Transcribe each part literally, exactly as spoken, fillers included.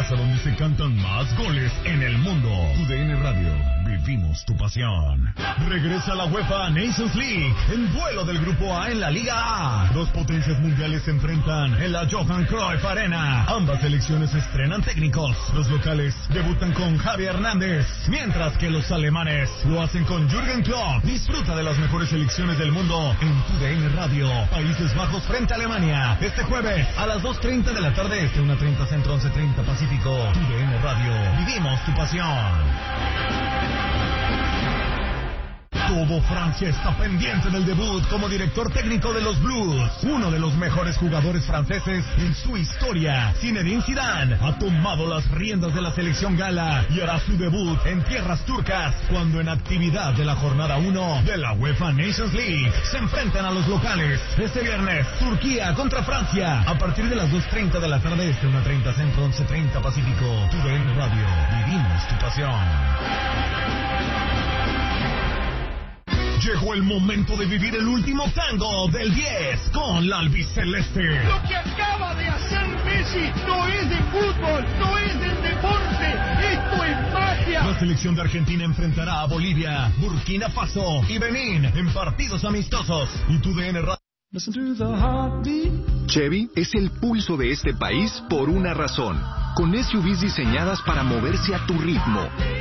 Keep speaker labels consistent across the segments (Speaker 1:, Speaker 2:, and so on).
Speaker 1: casa donde se cantan más goles en el mundo. U D N Radio, vivimos tu pasión. Regresa la UEFA Nations League, el duelo del Grupo A en la Liga A. Dos potencias mundiales se enfrentan en la Johan Cruyff Arena. Ambas selecciones estrenan técnicos. Los locales debutan con Javi Hernández, mientras que los alemanes lo hacen con Jürgen Klopp. Disfruta de las mejores selecciones del mundo en U D N Radio. Países Bajos frente a Alemania, este jueves a las dos treinta de la tarde este, una treinta centro, once treinta pacífico. U D N Radio, vivimos tu pasión. Todo Francia está pendiente del debut como director técnico de los Blues. Uno de los mejores jugadores franceses en su historia, Zinedine Zidane, ha tomado las riendas de la selección gala y hará su debut en tierras turcas cuando en actividad de la jornada uno de la UEFA Nations League se enfrentan a los locales. Este viernes, Turquía contra Francia, a partir de las dos treinta de la tarde este, una treinta centro, once treinta pacífico. U D N Radio, vivimos tu pasión. Llegó el momento de vivir el último tango del diez con la albiceleste.
Speaker 2: Lo que acaba de hacer Messi no es de fútbol, no es del deporte, esto es magia.
Speaker 1: La selección de Argentina enfrentará a Bolivia, Burkina Faso y Benín en partidos amistosos. Y tu D N Radio.
Speaker 3: Chevy es el pulso de este país por una razón. Con S U Vs diseñadas para moverse a tu ritmo.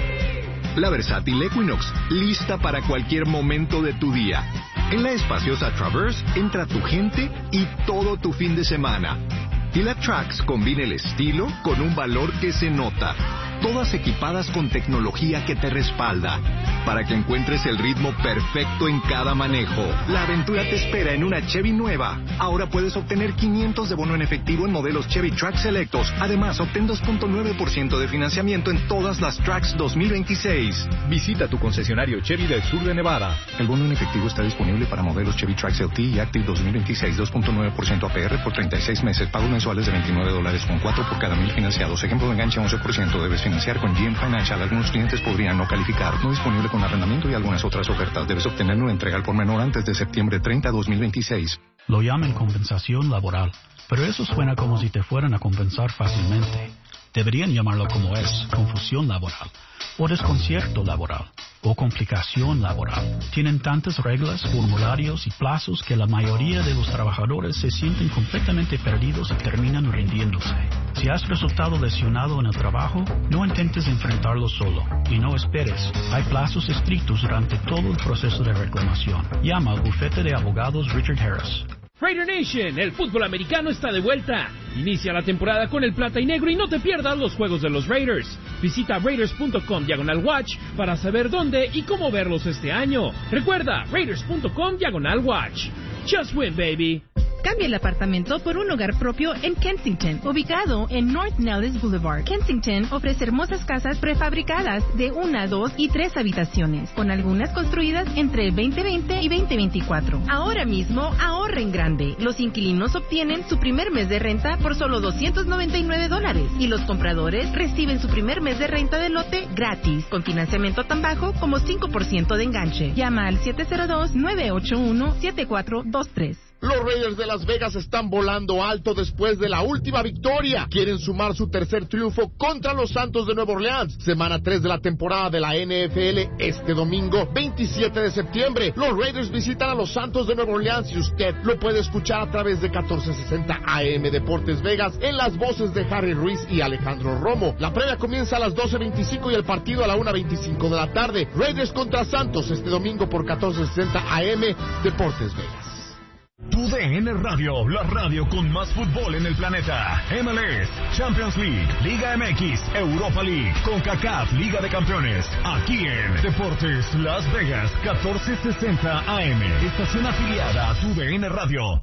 Speaker 3: La versátil Equinox, lista para cualquier momento de tu día. En la espaciosa Traverse entra tu gente y todo tu fin de semana. Y la Trax combina el estilo con un valor que se nota. Todas equipadas con tecnología que te respalda, para que encuentres el ritmo perfecto en cada manejo. La aventura te espera en una Chevy nueva. Ahora puedes obtener quinientos de bono en efectivo en modelos Chevy Trax selectos. Además, obtén dos punto nueve por ciento de financiamiento en todas las Trax dos mil veintiséis. Visita tu concesionario Chevy del sur de Nevada. El bono en efectivo está disponible para modelos Chevy Trax L T y Active dos mil veintiséis, dos punto nueve por ciento A P R por treinta y seis meses. Pagos mensuales de veintinueve dólares con cuatro por cada mil financiados. Ejemplo de enganche once por ciento. Debes financiar con G M Financial. Algunos clientes podrían no calificar. No disponible con arrendamiento y algunas otras ofertas. Debes obtenerlo en entrega al por menor antes de septiembre treinta, dos mil veintiséis.
Speaker 4: Lo llaman compensación laboral, pero eso suena como si te fueran a compensar fácilmente. Deberían llamarlo como es, confusión laboral, o desconcierto laboral, o complicación laboral. Tienen tantas reglas, formularios y plazos que la mayoría de los trabajadores se sienten completamente perdidos y terminan rindiéndose. Si has resultado lesionado en el trabajo, no intentes enfrentarlo solo y no esperes. Hay plazos estrictos durante todo el proceso de reclamación. Llama al bufete de abogados Richard Harris.
Speaker 5: Raider Nation, el fútbol americano está de vuelta. Inicia la temporada con el plata y negro y no te pierdas los juegos de los Raiders. Visita raiders punto com diagonal watch para saber dónde y cómo verlos este año. Recuerda, raiders punto com diagonal watch. Just win, baby.
Speaker 6: Cambia el apartamento por un hogar propio en Kensington, ubicado en North Nellis Boulevard. Kensington ofrece hermosas casas prefabricadas de una, dos y tres habitaciones, con algunas construidas entre el veinte veinte y veinte veinticuatro. Ahora mismo ahorra en grande. Los inquilinos obtienen su primer mes de renta por solo doscientos noventa y nueve dólares y los compradores reciben su primer mes de renta de lote gratis, con financiamiento tan bajo como cinco por ciento de enganche. Llama al siete cero dos, nueve ocho uno, siete cuatro dos tres.
Speaker 7: Los Raiders de Las Vegas están volando alto después de la última victoria. Quieren sumar su tercer triunfo contra los Santos de Nueva Orleans. Semana tres de la temporada de la N F L este domingo, veintisiete de septiembre. Los Raiders visitan a los Santos de Nueva Orleans y usted lo puede escuchar a través de catorce sesenta A M Deportes Vegas en las voces de Harry Ruiz y Alejandro Romo. La previa comienza a las doce veinticinco y el partido a la una veinticinco de la tarde. Raiders contra Santos este domingo por catorce sesenta A M Deportes Vegas.
Speaker 1: Tu D N Radio, la radio con más fútbol en el planeta. M L S, Champions League, Liga M X, Europa League, CONCACAF, Liga de Campeones. Aquí en Deportes Las Vegas, catorce sesenta A M. Estación afiliada a Tu D N Radio.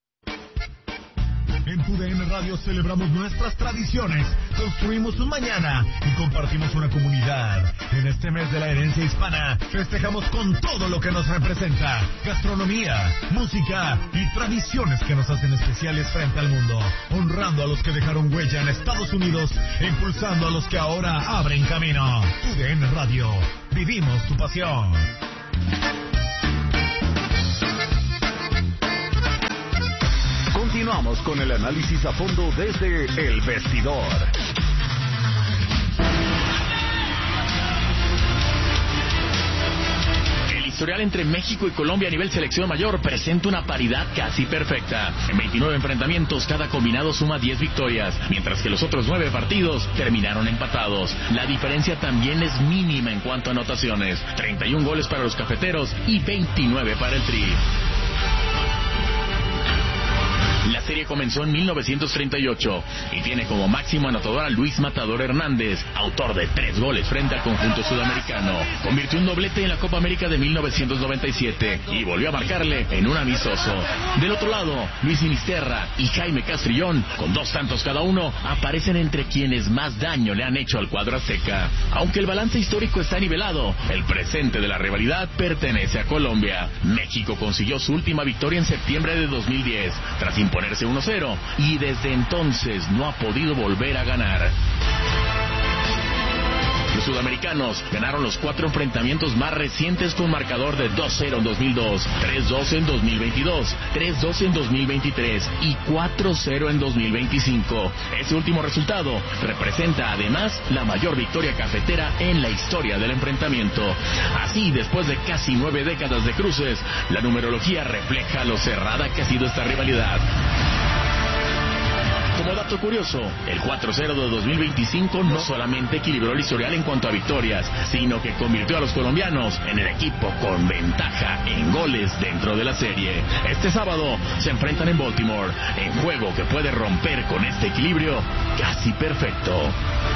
Speaker 1: En Tu D N Radio celebramos nuestras tradiciones, construimos un mañana y compartimos una comunidad. En este mes de la herencia hispana, festejamos con todo lo que nos representa: gastronomía, música y tradiciones que nos hacen especiales frente al mundo, honrando a los que dejaron huella en Estados Unidos e impulsando a los que ahora abren camino. Tu D N Radio, vivimos tu pasión.
Speaker 8: Continuamos con el análisis a fondo desde El Vestidor. historial entre México y Colombia a nivel selección mayor presenta una paridad casi perfecta. En veintinueve enfrentamientos, cada combinado suma diez victorias, mientras que los otros nueve partidos terminaron empatados. La diferencia también es mínima en cuanto a anotaciones, treinta y un goles para los cafeteros y veintinueve para el Tri. La serie comenzó en mil novecientos treinta y ocho y tiene como máximo anotador a Luis Matador Hernández, autor de tres goles frente al conjunto sudamericano. Convirtió un doblete en la Copa América de mil novecientos noventa y siete y volvió a marcarle en un amistoso. Del otro lado, Luis Sinisterra y Jaime Castrillón, con dos tantos cada uno, aparecen entre quienes más daño le han hecho al cuadro azteca. Aunque el balance histórico está nivelado, el presente de la rivalidad pertenece a Colombia. México consiguió su última victoria en septiembre de dos mil diez, tras imponerse uno cero, y desde entonces no ha podido volver a ganar. Los sudamericanos ganaron los cuatro enfrentamientos más recientes con marcador de dos cero en dos mil dos, tres dos en dos mil veintidós, tres dos en dos mil veintitrés y cuatro cero en dos mil veinticinco. Ese último resultado representa además la mayor victoria cafetera en la historia del enfrentamiento. Así, después de casi nueve décadas de cruces, la numerología refleja lo cerrada que ha sido esta rivalidad. Como dato curioso, el cuatro cero de dos mil veinticinco no solamente equilibró el historial en cuanto a victorias, sino que convirtió a los colombianos en el equipo con ventaja en goles dentro de la serie. Este sábado se enfrentan en Baltimore, en juego que puede romper con este equilibrio casi perfecto.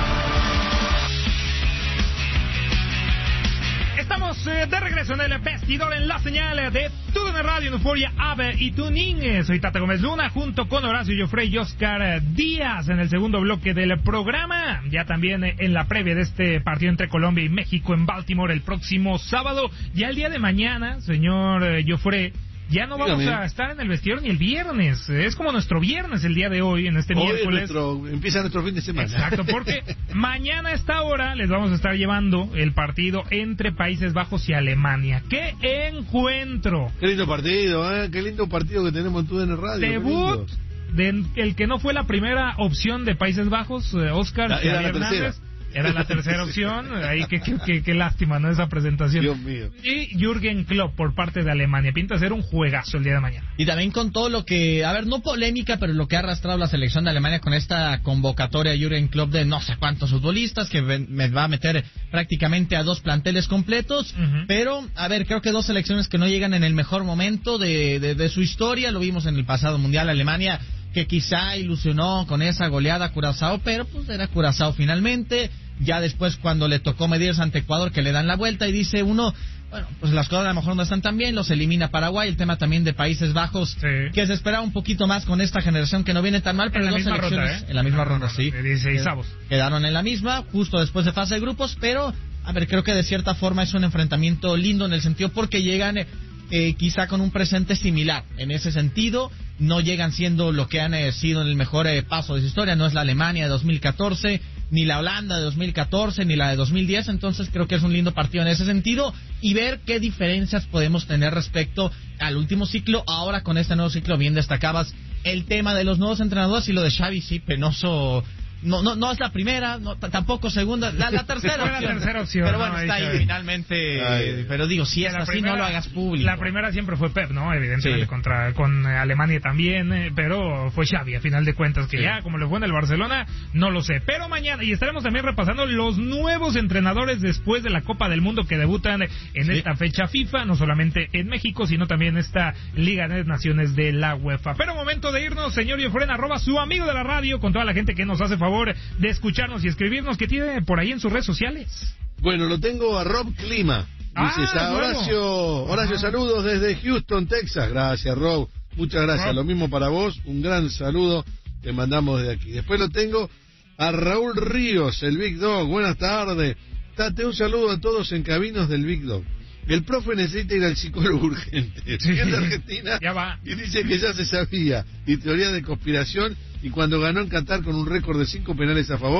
Speaker 9: Estamos eh, de regreso en el vestidor en la señal de T U D N Radio, en Euphoria, Ave y Tuning. Soy Tata Gómez Luna, junto con Horacio Joffrey y Oscar Díaz en el segundo bloque del programa. Ya también eh, en la previa de este partido entre Colombia y México en Baltimore el próximo sábado. Ya el día de mañana, señor eh, Joffrey, ya no vamos Dígame. a estar en el vestidor ni el viernes. Es como nuestro viernes el día de hoy, en este hoy miércoles.
Speaker 10: Nuestro, empieza nuestro fin de semana.
Speaker 9: Exacto, porque mañana a esta hora les vamos a estar llevando el partido entre Países Bajos y Alemania. ¡Qué encuentro!
Speaker 10: Qué lindo partido, ¿eh? Qué lindo partido que tenemos en T U D N Radio.
Speaker 9: Debut de el que no fue la primera opción de Países Bajos, eh, Oscar
Speaker 10: la, era la
Speaker 9: Hernández.
Speaker 10: Tercera.
Speaker 9: Era la tercera opción. Ahí qué, qué, qué, qué lástima, ¿no? Esa presentación.
Speaker 10: Dios mío.
Speaker 9: Y Jürgen Klopp por parte de Alemania. Pinta ser un juegazo el día de mañana.
Speaker 11: Y también con todo lo que, a ver, no polémica, pero lo que ha arrastrado la selección de Alemania con esta convocatoria de Jürgen Klopp de no sé cuántos futbolistas, que me va a meter prácticamente a dos planteles completos. Uh-huh. Pero, a ver, creo que dos selecciones que no llegan en el mejor momento de, de, de su historia. Lo vimos en el pasado Mundial. Alemania, que quizá ilusionó con esa goleada a Curazao, pero pues era Curazao finalmente. Ya después, cuando le tocó medirse ante Ecuador, que le dan la vuelta y dice uno, bueno, pues las cosas a lo mejor no están tan bien, los elimina Paraguay. El tema también de Países Bajos, sí, que se esperaba un poquito más con esta generación que no viene tan mal, pero
Speaker 9: en la
Speaker 11: dos
Speaker 9: misma
Speaker 11: selecciones
Speaker 9: ronda, ¿eh?
Speaker 11: en la misma ronda, sí,
Speaker 9: dieciseisavos.
Speaker 11: Quedaron en la misma, justo después de fase de grupos, pero, a ver, creo que de cierta forma es un enfrentamiento lindo en el sentido porque llegan eh, quizá con un presente similar. En ese sentido, no llegan siendo lo que han eh, sido en el mejor eh, paso de su historia. No es la Alemania de dos mil catorce, ni la Holanda de dos mil catorce, ni la de dos mil diez. Entonces creo que es un lindo partido en ese sentido, y ver qué diferencias podemos tener respecto al último ciclo. Ahora con este nuevo ciclo, bien destacabas el tema de los nuevos entrenadores, y lo de Xavi, sí, penoso. No, no, no es la primera, no, t- tampoco segunda, la, la tercera opción.
Speaker 9: la tercera opción.
Speaker 11: Pero bueno,
Speaker 9: no,
Speaker 11: está ahí, ahí finalmente. Ay, pero digo, si es así, primera, no lo hagas público.
Speaker 9: La primera siempre fue Pep, ¿no? Evidentemente, sí, contra con Alemania también, eh, pero fue Xavi, a final de cuentas, que sí, ya, como le fue en el Barcelona, no lo sé. Pero mañana, y estaremos también repasando los nuevos entrenadores después de la Copa del Mundo que debutan en sí, esta fecha FIFA, no solamente en México, sino también en esta Liga de Naciones de la UEFA. Pero momento de irnos, señor Yofren, arroba su amigo de la radio, con toda la gente que nos hace favor de escucharnos y escribirnos, que tiene por ahí en sus redes sociales.
Speaker 10: Bueno, lo tengo a Rob Clima. Dice, ah, Horacio, Horacio, saludos desde Houston, Texas. Gracias, Rob. Muchas gracias. Rob. Lo mismo para vos. Un gran saludo te mandamos desde aquí. Después lo tengo a Raúl Ríos, el Big Dog. Buenas tardes. Tate, un saludo a todos en cabinos del Big Dog. El profe necesita ir al psicólogo urgente. Sí. Es de Argentina.
Speaker 9: Ya va.
Speaker 10: Y dice que ya se sabía. Y teoría de conspiración. Y cuando ganó en Qatar con un récord de cinco penales a favor,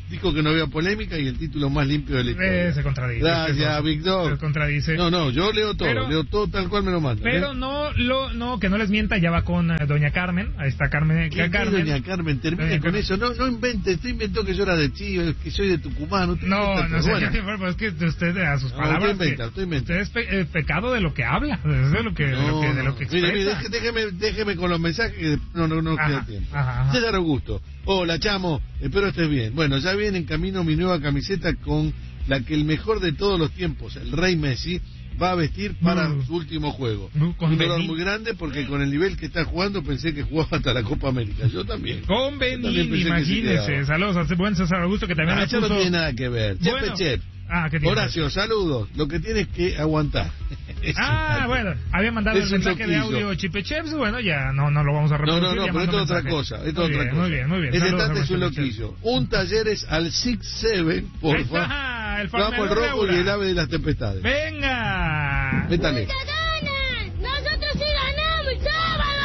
Speaker 10: dijo que no había polémica y el título más limpio de la historia.
Speaker 9: Eh, se contradice.
Speaker 10: Gracias, Víctor.
Speaker 9: Se contradice.
Speaker 10: No, no, yo leo todo,
Speaker 9: pero,
Speaker 10: leo todo tal cual me lo mandan.
Speaker 9: Pero
Speaker 10: ¿eh?
Speaker 9: no, lo, no, que no les mienta, ya va con uh, doña Carmen. Ahí está Carmen.
Speaker 10: ¿Qué
Speaker 9: Carmen.
Speaker 10: doña Carmen? Termine
Speaker 9: doña
Speaker 10: con
Speaker 9: Carmen.
Speaker 10: eso. No, no invente, usted inventó que yo era de Chile, que soy de Tucumán. Usted
Speaker 9: No,
Speaker 10: inventa,
Speaker 9: no sé,
Speaker 10: bueno.
Speaker 9: pero es que usted a sus
Speaker 10: No,
Speaker 9: palabras.
Speaker 10: usted inventa, usted inventa.
Speaker 9: Usted es pe, eh, pecado de lo que habla, de lo que, de lo que, de lo que expresa.
Speaker 10: Mire, mire, deje- déjeme, déjeme con los mensajes que no, no, no
Speaker 9: Ajá,
Speaker 10: queda tiempo.
Speaker 9: ajá, ajá.
Speaker 10: César Augusto. Hola, chamo, espero estés bien. Bueno, ya viene en camino mi nueva camiseta con la que el mejor de todos los tiempos, el Rey Messi, va a vestir para
Speaker 9: Mm.
Speaker 10: su último juego.
Speaker 9: Mm, con
Speaker 10: Un dolor
Speaker 9: Benín.
Speaker 10: muy grande porque con el nivel que está jugando pensé que jugaba hasta la Copa América. Yo también.
Speaker 9: Con
Speaker 10: Yo
Speaker 9: Benín,
Speaker 10: también pensé que sí
Speaker 9: imagínese.
Speaker 10: quedaba.
Speaker 9: Saludos a ese buen César Augusto que también
Speaker 10: Ah,
Speaker 9: me
Speaker 10: eso
Speaker 9: puso...
Speaker 10: no tiene nada que ver. Chepe,
Speaker 9: Bueno.
Speaker 10: chep.
Speaker 9: Ah, ¿qué tiene?
Speaker 10: Horacio, saludos. Lo que tienes que aguantar.
Speaker 9: Ah, bueno, había mandado
Speaker 10: Es
Speaker 9: el
Speaker 10: un
Speaker 9: mensaje de
Speaker 10: loquillo.
Speaker 9: audio Chipe Cheps, bueno, ya no, no lo vamos a
Speaker 10: No,
Speaker 9: reproducir.
Speaker 10: no, no,
Speaker 9: ya
Speaker 10: pero esto
Speaker 9: mandó
Speaker 10: es otra
Speaker 9: mensaje.
Speaker 10: cosa. Esto
Speaker 9: Muy
Speaker 10: es otra
Speaker 9: bien,
Speaker 10: cosa.
Speaker 9: Muy bien, muy bien.
Speaker 10: Ese
Speaker 9: Saludos
Speaker 10: tante
Speaker 9: a
Speaker 10: es un
Speaker 9: Chipe Cheps.
Speaker 10: loquillo. Un Talleres al six seven,
Speaker 9: Ahí
Speaker 10: porfa.
Speaker 9: está, el
Speaker 10: Vamos el
Speaker 9: farmeador
Speaker 10: rojo
Speaker 9: Laura.
Speaker 10: y el ave de las tempestades.
Speaker 9: Venga.
Speaker 10: Métale.
Speaker 12: ¡Nosotros sí ganamos el sábado!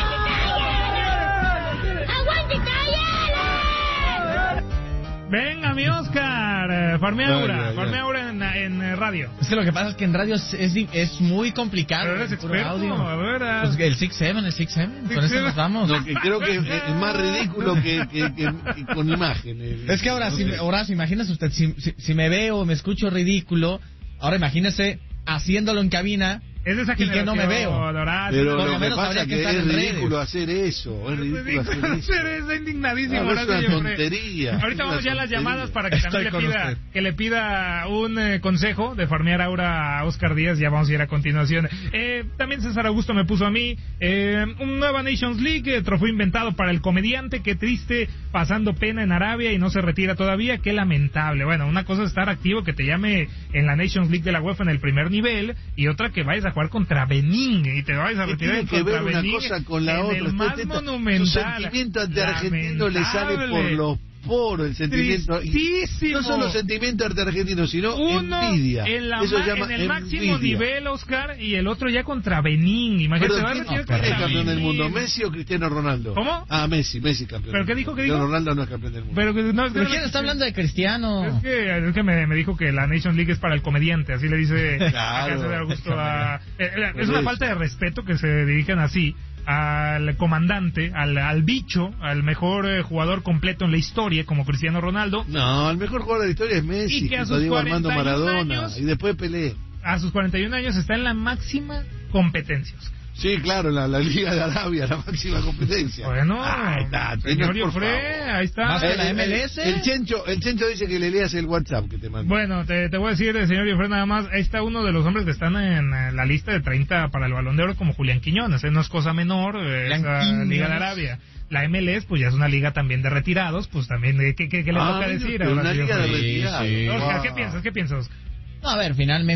Speaker 12: ¡Aguante Talleres! ¡Aguante Talleres!
Speaker 9: Venga, mi Oscar. eh, Farmeaura.
Speaker 10: Ay, ay, ay.
Speaker 9: Farmeaura en, en eh, radio.
Speaker 11: Es que lo que pasa es que en radio es, es, di- es muy complicado.
Speaker 9: Pero eres
Speaker 11: el puro
Speaker 9: experto,
Speaker 11: audio.
Speaker 9: a ver, ah.
Speaker 11: Pues el six seven, el six seven, con eso nos vamos.
Speaker 10: No, que creo que es más ridículo que, que, que- que con imagen. el-
Speaker 11: Es que ahora,
Speaker 10: no
Speaker 11: si,
Speaker 10: sé.
Speaker 11: Horacio, imagínese usted, si, si, si me veo o me escucho ridículo, ahora imagínese haciéndolo en cabina
Speaker 9: Es de esa
Speaker 11: y que no me veo.
Speaker 9: Horacio.
Speaker 10: Pero
Speaker 11: por
Speaker 10: lo
Speaker 11: lo
Speaker 10: que
Speaker 11: menos
Speaker 10: pasa
Speaker 11: habría
Speaker 10: es
Speaker 11: que
Speaker 10: que
Speaker 11: estar
Speaker 10: es
Speaker 11: en
Speaker 10: ridículo
Speaker 11: redes.
Speaker 10: hacer eso. Es ridículo hacer eso.
Speaker 9: Está indignadísimo.
Speaker 10: No, es
Speaker 9: Horacio
Speaker 10: una
Speaker 9: Joffre.
Speaker 10: tontería.
Speaker 9: Ahorita
Speaker 10: Es
Speaker 9: vamos ya a
Speaker 10: una
Speaker 9: las
Speaker 10: tontería.
Speaker 9: llamadas para que
Speaker 11: Estoy
Speaker 9: también le
Speaker 11: con
Speaker 9: pida,
Speaker 11: usted.
Speaker 9: que le pida un eh, consejo de farmear ahora a Oscar Díaz. Ya vamos a ir a continuación. Eh, también César Augusto me puso a mí eh, un nueva Nations League, eh, trofeo inventado para el comediante. Qué triste, pasando pena en Arabia y no se retira todavía. Qué lamentable. Bueno, una cosa es estar activo, que te llame en la Nations League de la UEFA en el primer nivel, y otra que vayas a jugar contra Benín y te vayas a
Speaker 10: ¿Qué
Speaker 9: retirar
Speaker 10: tiene que
Speaker 9: contra
Speaker 10: ver una
Speaker 9: Benín
Speaker 10: cosa con la
Speaker 9: en
Speaker 10: otra?
Speaker 9: el
Speaker 10: Usted
Speaker 9: más
Speaker 10: intenta-
Speaker 9: monumental.
Speaker 10: Su sentimiento antiargentino le sale por
Speaker 9: Lamentable.
Speaker 10: los poros, el sentimiento. y
Speaker 9: Tristísimo.
Speaker 10: No solo sentimiento antiargentino, sino
Speaker 9: Uno
Speaker 10: envidia.
Speaker 9: en, la
Speaker 10: Eso
Speaker 9: ma-
Speaker 10: se llama
Speaker 9: en el máximo
Speaker 10: envidia.
Speaker 9: nivel, Oscar, y el otro ya contra Benín. Imagínate,
Speaker 10: Perdón,
Speaker 9: va a
Speaker 10: ¿quién,
Speaker 9: retirar
Speaker 10: quién es
Speaker 9: contra
Speaker 10: campeón del
Speaker 9: Benín.
Speaker 10: mundo? ¿Messi o Cristiano Ronaldo?
Speaker 9: ¿Cómo?
Speaker 10: Ah, Messi, Messi campeón.
Speaker 9: ¿Pero
Speaker 10: del
Speaker 9: qué
Speaker 10: mundo.
Speaker 9: dijo, qué
Speaker 10: Cristiano
Speaker 9: dijo?
Speaker 10: Ronaldo no es campeón del mundo.
Speaker 9: Pero, que no, es que
Speaker 11: ¿Pero
Speaker 9: no-
Speaker 11: quién está hablando de Cristiano?
Speaker 9: Es que, es que me, me dijo que la Nations League es para el comediante, así le dice
Speaker 10: Claro.
Speaker 9: acá se da gusto a... eh, eh,
Speaker 10: Por
Speaker 9: es una
Speaker 10: eso.
Speaker 9: falta de respeto que se dirijan así al comandante, al, al bicho, al mejor eh, jugador completo en la historia, como Cristiano Ronaldo.
Speaker 10: No, el mejor jugador de la historia es Messi,
Speaker 9: Y que a
Speaker 10: junto
Speaker 9: sus
Speaker 10: Diego Armando
Speaker 9: cuarenta y un
Speaker 10: Maradona,
Speaker 9: años-
Speaker 10: y después Pelé.
Speaker 9: A sus cuarenta y un años está en la máxima competencia. Oscar.
Speaker 10: Sí, claro, la, la Liga de Arabia, la máxima competencia.
Speaker 9: Bueno,
Speaker 10: Ahí está,
Speaker 9: señor
Speaker 10: por
Speaker 9: Joffre,
Speaker 10: favor.
Speaker 9: ahí está.
Speaker 11: Más que la
Speaker 10: Eh,
Speaker 11: M L
Speaker 10: eh,
Speaker 11: S.
Speaker 10: El Chencho, el Chencho dice que le leas el WhatsApp que te manda.
Speaker 9: Bueno, te, te voy a decir, eh, señor Joffre, nada más, ahí está uno de los hombres que están en eh, la lista de treinta para el Balón de Oro, como Julián Quiñones, eh, no es cosa menor, eh,
Speaker 11: Julián
Speaker 9: esa
Speaker 11: Quiñones.
Speaker 9: Liga de Arabia. La M L S, pues ya es una liga también de retirados, pues también, eh, ¿qué, qué, qué le
Speaker 10: Ah,
Speaker 9: toca
Speaker 10: mira,
Speaker 9: decir?
Speaker 10: pero
Speaker 9: ahora,
Speaker 10: una
Speaker 9: señor
Speaker 10: liga de
Speaker 9: Joffre?
Speaker 10: retirados.
Speaker 11: sí.
Speaker 9: Oscar,
Speaker 10: Wow.
Speaker 9: ¿qué piensas? ¿Qué piensas, Oscar?
Speaker 11: No, a ver,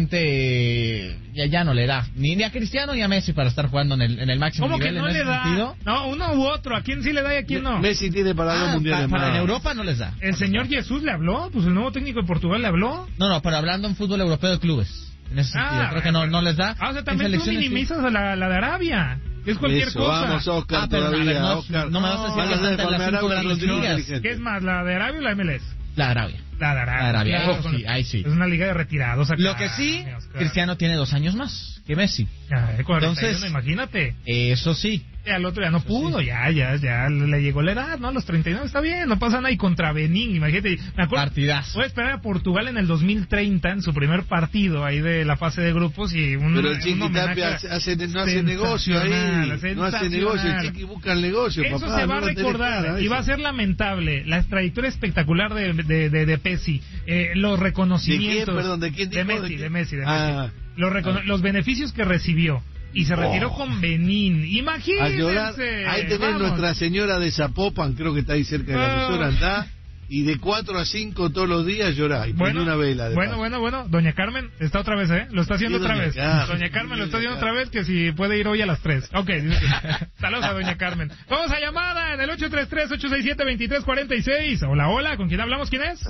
Speaker 11: finalmente ya, ya no le da ni, ni a Cristiano ni a Messi para estar jugando en el, en el máximo
Speaker 9: ¿Cómo que
Speaker 11: nivel
Speaker 9: no
Speaker 11: en
Speaker 9: le
Speaker 11: ese
Speaker 9: da?
Speaker 11: sentido.
Speaker 9: No, uno u otro, ¿a quién sí le da y a quién no?
Speaker 10: Messi tiene para dos
Speaker 11: Ah,
Speaker 10: mundiales
Speaker 11: pa- para
Speaker 10: más.
Speaker 11: en Europa no les da.
Speaker 9: El señor Jesús le habló, pues el nuevo técnico de Portugal le habló.
Speaker 11: No, no, pero hablando en fútbol europeo de clubes. En ese sentido, creo que no, no les da.
Speaker 9: Ah, o sea,
Speaker 11: En
Speaker 9: también tú
Speaker 11: selecciones, sí.
Speaker 9: minimizas a la, la de Arabia. Es cualquier
Speaker 10: Eso,
Speaker 9: cosa.
Speaker 10: vamos, Oscar,
Speaker 11: Ah, pero
Speaker 10: todavía,
Speaker 11: a ver, no,
Speaker 10: Oscar.
Speaker 11: no me vas a decir
Speaker 10: Van
Speaker 11: que
Speaker 10: hacer
Speaker 11: están en las
Speaker 10: farmear
Speaker 11: cinco
Speaker 10: ahora
Speaker 11: grandes
Speaker 10: los
Speaker 11: ligas.
Speaker 10: inteligentes.
Speaker 9: ¿Qué es más, la de Arabia o la M L S?
Speaker 11: La de Arabia.
Speaker 9: La de Arabia.
Speaker 11: La de Arabia,
Speaker 9: Claro,
Speaker 11: oh,
Speaker 9: con-
Speaker 11: sí, ahí sí.
Speaker 9: Es una liga de retirados acá.
Speaker 11: Lo que sí,
Speaker 9: Oscar.
Speaker 11: Cristiano tiene dos años más que Messi.
Speaker 9: Ay, cuarenta y uno,
Speaker 11: Entonces-
Speaker 9: imagínate.
Speaker 11: Eso sí.
Speaker 9: Y al otro ya no pudo, ya, ya, ya le llegó la edad, ¿no? A los treinta y nueve está bien, no pasa nada. Y contra Benín, imagínate. Me acuerdo,
Speaker 11: Partidazo.
Speaker 9: voy a esperar a Portugal en el dos mil treinta, en su primer partido ahí de la fase de grupos. y un,
Speaker 10: Pero el
Speaker 9: un
Speaker 10: Chiqui
Speaker 9: homenaje
Speaker 10: Tapia hace, hace- no hace negocio ahí.
Speaker 9: sensacional,
Speaker 10: No hace negocio. El
Speaker 9: sensacional.
Speaker 10: Chiqui busca el negocio,
Speaker 9: Eso
Speaker 10: papá.
Speaker 9: se va
Speaker 10: no
Speaker 9: a
Speaker 10: lo tenés
Speaker 9: recordar
Speaker 10: clara,
Speaker 9: y va a
Speaker 10: eso.
Speaker 9: ser lamentable. La trayectoria espectacular de, de, de, de Pesci, eh, los reconocimientos.
Speaker 10: ¿De quién, perdón? ¿De quién dijo?
Speaker 9: Messi,
Speaker 10: ¿De
Speaker 9: de,
Speaker 10: quién?
Speaker 9: Messi, de
Speaker 10: Ah.
Speaker 9: Messi. Los, recono-
Speaker 10: Ah.
Speaker 9: los beneficios que recibió. Y se retiró
Speaker 10: Oh.
Speaker 9: con Benín.
Speaker 10: A
Speaker 9: Imagínense.
Speaker 10: llorar. Ahí tenés
Speaker 9: Vamos.
Speaker 10: Nuestra Señora de Zapopan, creo que está ahí cerca de la
Speaker 9: Ah.
Speaker 10: emisora, andá. Y de cuatro a cinco todos los días llorá. Y
Speaker 9: Bueno,
Speaker 10: prende una vela. de
Speaker 9: bueno,
Speaker 10: paso.
Speaker 9: bueno, bueno. Doña Carmen está otra vez, ¿eh? Lo está haciendo
Speaker 10: Sí,
Speaker 9: otra
Speaker 10: doña
Speaker 9: vez.
Speaker 10: Carmen.
Speaker 9: Doña Carmen lo está
Speaker 10: Doña
Speaker 9: haciendo otra vez, que si puede ir hoy a las tres. Ok. Saludos a Doña Carmen. Vamos a llamada en el ocho tres tres, ocho seis siete, dos tres cuatro seis. Hola, hola. ¿Con quién hablamos? ¿Quién es?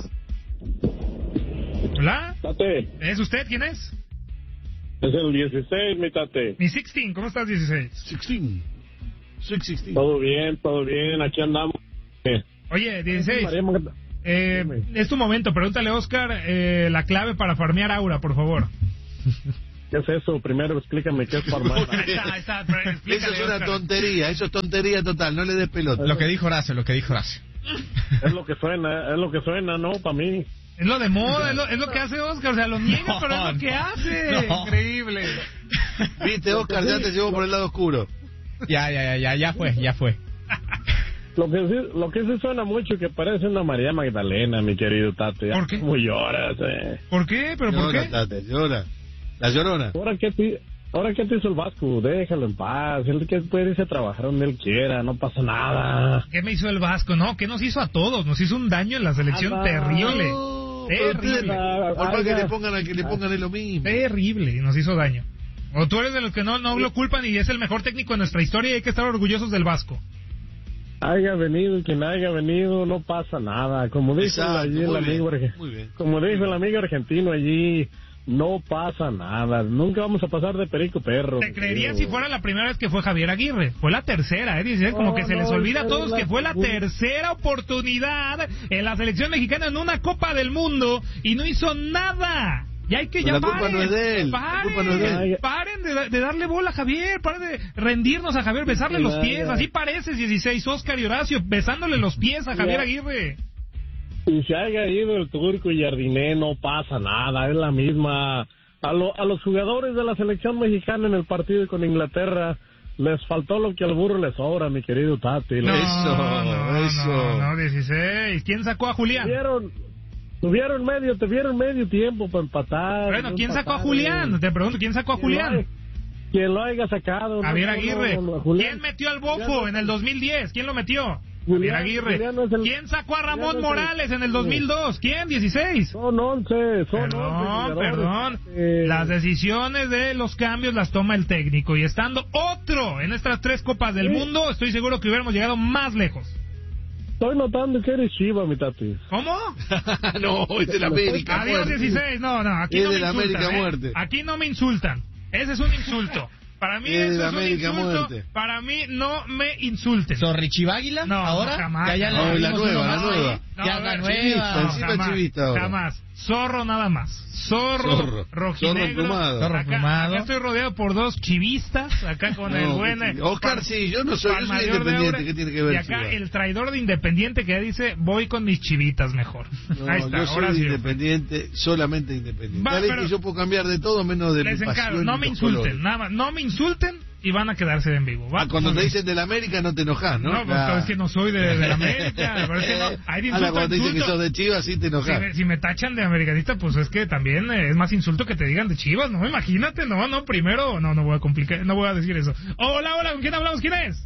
Speaker 9: Hola.
Speaker 13: Tate,
Speaker 9: ¿Es usted? ¿Quién es?
Speaker 13: es el dieciséis, mi tate.
Speaker 9: Mi dieciséis. ¿Cómo estás, dieciséis?
Speaker 10: dieciséis. Six sixteen.
Speaker 13: Todo bien, todo bien, aquí andamos. Eh,
Speaker 9: Oye, dieciséis.
Speaker 13: María Magda-
Speaker 9: Eh, es tu momento, pregúntale a Oscar eh, la clave para farmear aura, por favor.
Speaker 13: ¿Qué es eso? Primero explícame qué es farmar.
Speaker 9: Está, está, pero explícale,
Speaker 10: Eso es una
Speaker 9: Oscar.
Speaker 10: tontería, eso es tontería total, no le des pelota.
Speaker 11: Lo que dijo Horacio, lo que dijo Horacio.
Speaker 13: Es lo que suena, es lo que suena, ¿no? Para mí.
Speaker 9: Es lo de moda, es lo, es lo que hace Oscar, o sea, lo niega,
Speaker 11: No,
Speaker 9: pero es lo que
Speaker 11: no,
Speaker 9: hace.
Speaker 11: no.
Speaker 9: Increíble.
Speaker 10: Viste, Oscar, ya te llevó por el lado oscuro.
Speaker 11: Ya, ya, ya, ya, ya fue, ya fue.
Speaker 13: Lo que sí, lo que sí suena mucho que parece una María Magdalena, mi querido Tate.
Speaker 9: ¿Por qué?
Speaker 13: Muy lloras, eh.
Speaker 9: ¿Por qué? ¿Pero por
Speaker 10: Llora,
Speaker 9: qué?
Speaker 10: Tate, llora. La llorona.
Speaker 13: ¿Ahora qué te, ahora qué te hizo el Vasco? Déjalo en paz. Él que puede irse a trabajar donde él quiera, no pasa nada.
Speaker 9: ¿Qué me hizo el Vasco? No, ¿qué nos hizo a todos? Nos hizo un daño en la selección
Speaker 13: Ah,
Speaker 9: terrible.
Speaker 10: No, pero
Speaker 9: Terrible.
Speaker 10: ustedes, por más que
Speaker 13: Oiga.
Speaker 10: le pongan a que le pongan es lo mismo.
Speaker 9: Terrible, y nos hizo daño. O tú eres de los que no, no lo culpan y es el mejor técnico de nuestra historia y hay que estar orgullosos del Vasco.
Speaker 13: Haya venido y quien haya venido, no pasa nada. Como dijo
Speaker 10: Exacto,
Speaker 13: allí el
Speaker 10: muy
Speaker 13: amigo,
Speaker 10: bien,
Speaker 13: arge-
Speaker 10: muy bien.
Speaker 13: como dijo el amigo argentino allí, no pasa nada. Nunca vamos a pasar de perico perro.
Speaker 9: Te creería
Speaker 13: Digo.
Speaker 9: si fuera la primera vez que fue Javier Aguirre. Fue la tercera, ¿eh? Dice, como
Speaker 13: No,
Speaker 9: que se les
Speaker 13: no,
Speaker 9: olvida a
Speaker 13: es
Speaker 9: todos
Speaker 13: la
Speaker 9: que fue la
Speaker 13: segunda.
Speaker 9: tercera oportunidad en la selección mexicana en una Copa del Mundo y no hizo nada. Y hay que
Speaker 10: Pero la
Speaker 9: llamar.
Speaker 10: culpa no es de él, la
Speaker 9: Paren,
Speaker 10: culpa no es de
Speaker 13: él.
Speaker 9: paren de, de darle bola a Javier, paren de rendirnos a Javier, besarle los pies. Así pareces dieciséis, Oscar y Horacio, besándole los pies a Javier
Speaker 13: Ya.
Speaker 9: Aguirre.
Speaker 13: Y si haya ido el turco y Jardiné, no pasa nada. Es la misma. A, lo, a los jugadores de la selección mexicana en el partido con Inglaterra les faltó lo que al burro les sobra, mi querido Tati.
Speaker 9: No,
Speaker 10: Eso,
Speaker 9: no,
Speaker 10: eso.
Speaker 9: no, no, dieciséis. ¿Quién sacó a Julián?
Speaker 13: Tuvieron, tuvieron medio, tuvieron medio tiempo para empatar.
Speaker 9: Bueno,
Speaker 13: no
Speaker 9: ¿quién sacó a
Speaker 13: empataron.
Speaker 9: Julián? Te pregunto, ¿quién sacó a
Speaker 13: Quien lo
Speaker 9: Julián?
Speaker 13: haya- Quien lo haya sacado. no,
Speaker 9: Javier
Speaker 13: no,
Speaker 9: Aguirre.
Speaker 13: no, no, Julián.
Speaker 9: ¿Quién metió al Bofo
Speaker 13: Julián no-
Speaker 9: en el dos mil diez? ¿Quién lo metió?
Speaker 13: Julián-
Speaker 9: Javier Aguirre.
Speaker 13: Julián no es el-
Speaker 9: ¿Quién sacó a
Speaker 13: Julián
Speaker 9: Ramón
Speaker 13: no es el-
Speaker 9: Morales en el dos mil dos? ¿Quién? dieciséis.
Speaker 13: Son once, son
Speaker 9: Perdón,
Speaker 13: once jugadores.
Speaker 9: perdón.
Speaker 13: Eh,
Speaker 9: Las decisiones de los cambios las toma el técnico. Y estando otro en estas tres copas del
Speaker 13: Sí.
Speaker 9: mundo, estoy seguro que hubiéramos llegado más lejos.
Speaker 13: Estoy notando que eres chiva, mi Tati.
Speaker 9: ¿Cómo?
Speaker 10: No, es de la América.
Speaker 9: Adiós
Speaker 10: muerte.
Speaker 9: dieciséis. No, no, aquí
Speaker 10: Es
Speaker 9: no me
Speaker 10: de la
Speaker 9: insultan.
Speaker 10: América
Speaker 9: ¿eh?
Speaker 10: muerte.
Speaker 9: Aquí no me insultan. Ese es un insulto. Para mí
Speaker 10: Es de
Speaker 9: eso
Speaker 10: la
Speaker 9: es un
Speaker 10: América
Speaker 9: insulto.
Speaker 10: muerte.
Speaker 9: Para mí no me insulten.
Speaker 11: ¿Zorrichiváguila?
Speaker 9: No,
Speaker 11: ¿Ahora?
Speaker 9: jamás.
Speaker 11: Ya, ya
Speaker 10: No,
Speaker 11: le
Speaker 10: la
Speaker 11: dimos
Speaker 10: nueva,
Speaker 11: uno
Speaker 10: la
Speaker 11: más,
Speaker 10: nueva.
Speaker 11: ¿eh?
Speaker 9: No,
Speaker 11: Ya
Speaker 9: a
Speaker 11: la
Speaker 9: ver,
Speaker 11: nueva.
Speaker 10: chivista, encima
Speaker 9: jamás,
Speaker 10: chivista ahora.
Speaker 9: jamás. Zorro nada más. Zorro,
Speaker 10: Zorro.
Speaker 9: rojinegro.
Speaker 10: Zorro plumado.
Speaker 11: Zorro
Speaker 9: Acá,
Speaker 11: plumado.
Speaker 9: acá estoy rodeado por dos chivistas. Acá con el
Speaker 10: No,
Speaker 9: buen.
Speaker 10: que
Speaker 9: eh,
Speaker 10: sí. Oscar,
Speaker 9: Pal-
Speaker 10: sí, yo no soy, yo soy
Speaker 9: Palmayor de
Speaker 10: independiente.
Speaker 9: Aura.
Speaker 10: ¿Qué tiene que ver
Speaker 9: Y acá
Speaker 10: Chivas?
Speaker 9: el traidor de Independiente que dice: voy con mis chivitas mejor.
Speaker 10: No,
Speaker 9: Ahí está,
Speaker 10: yo soy
Speaker 9: ahora sí.
Speaker 10: independiente, solamente independiente.
Speaker 9: Va,
Speaker 10: Dale
Speaker 9: pero-
Speaker 10: que yo puedo cambiar de todo menos de
Speaker 9: Les
Speaker 10: mi
Speaker 9: encargo,
Speaker 10: pasión
Speaker 9: no
Speaker 10: y
Speaker 9: me
Speaker 10: los
Speaker 9: insulten,
Speaker 10: colores.
Speaker 9: nada más. No me insulten y van a quedarse en vivo. ¿va?
Speaker 10: Ah, cuando
Speaker 9: Muy
Speaker 10: te
Speaker 9: bien.
Speaker 10: dicen de la América no te enojas, ¿no?
Speaker 9: No, porque
Speaker 10: Claro.
Speaker 9: es que no soy de, de la América. pero es que no, hay de
Speaker 10: Ahora
Speaker 9: insulto a
Speaker 10: cuando te dicen que
Speaker 9: insulto.
Speaker 10: sos de Chivas, sí te
Speaker 9: Si
Speaker 10: enojas.
Speaker 9: me, si me tachan de americanista, pues es que también eh, es más insulto que te digan de Chivas, ¿no? Imagínate, no, no, primero, no, no voy a complicar, no voy a decir eso. Hola, hola, ¿con quién hablamos? ¿Quién es?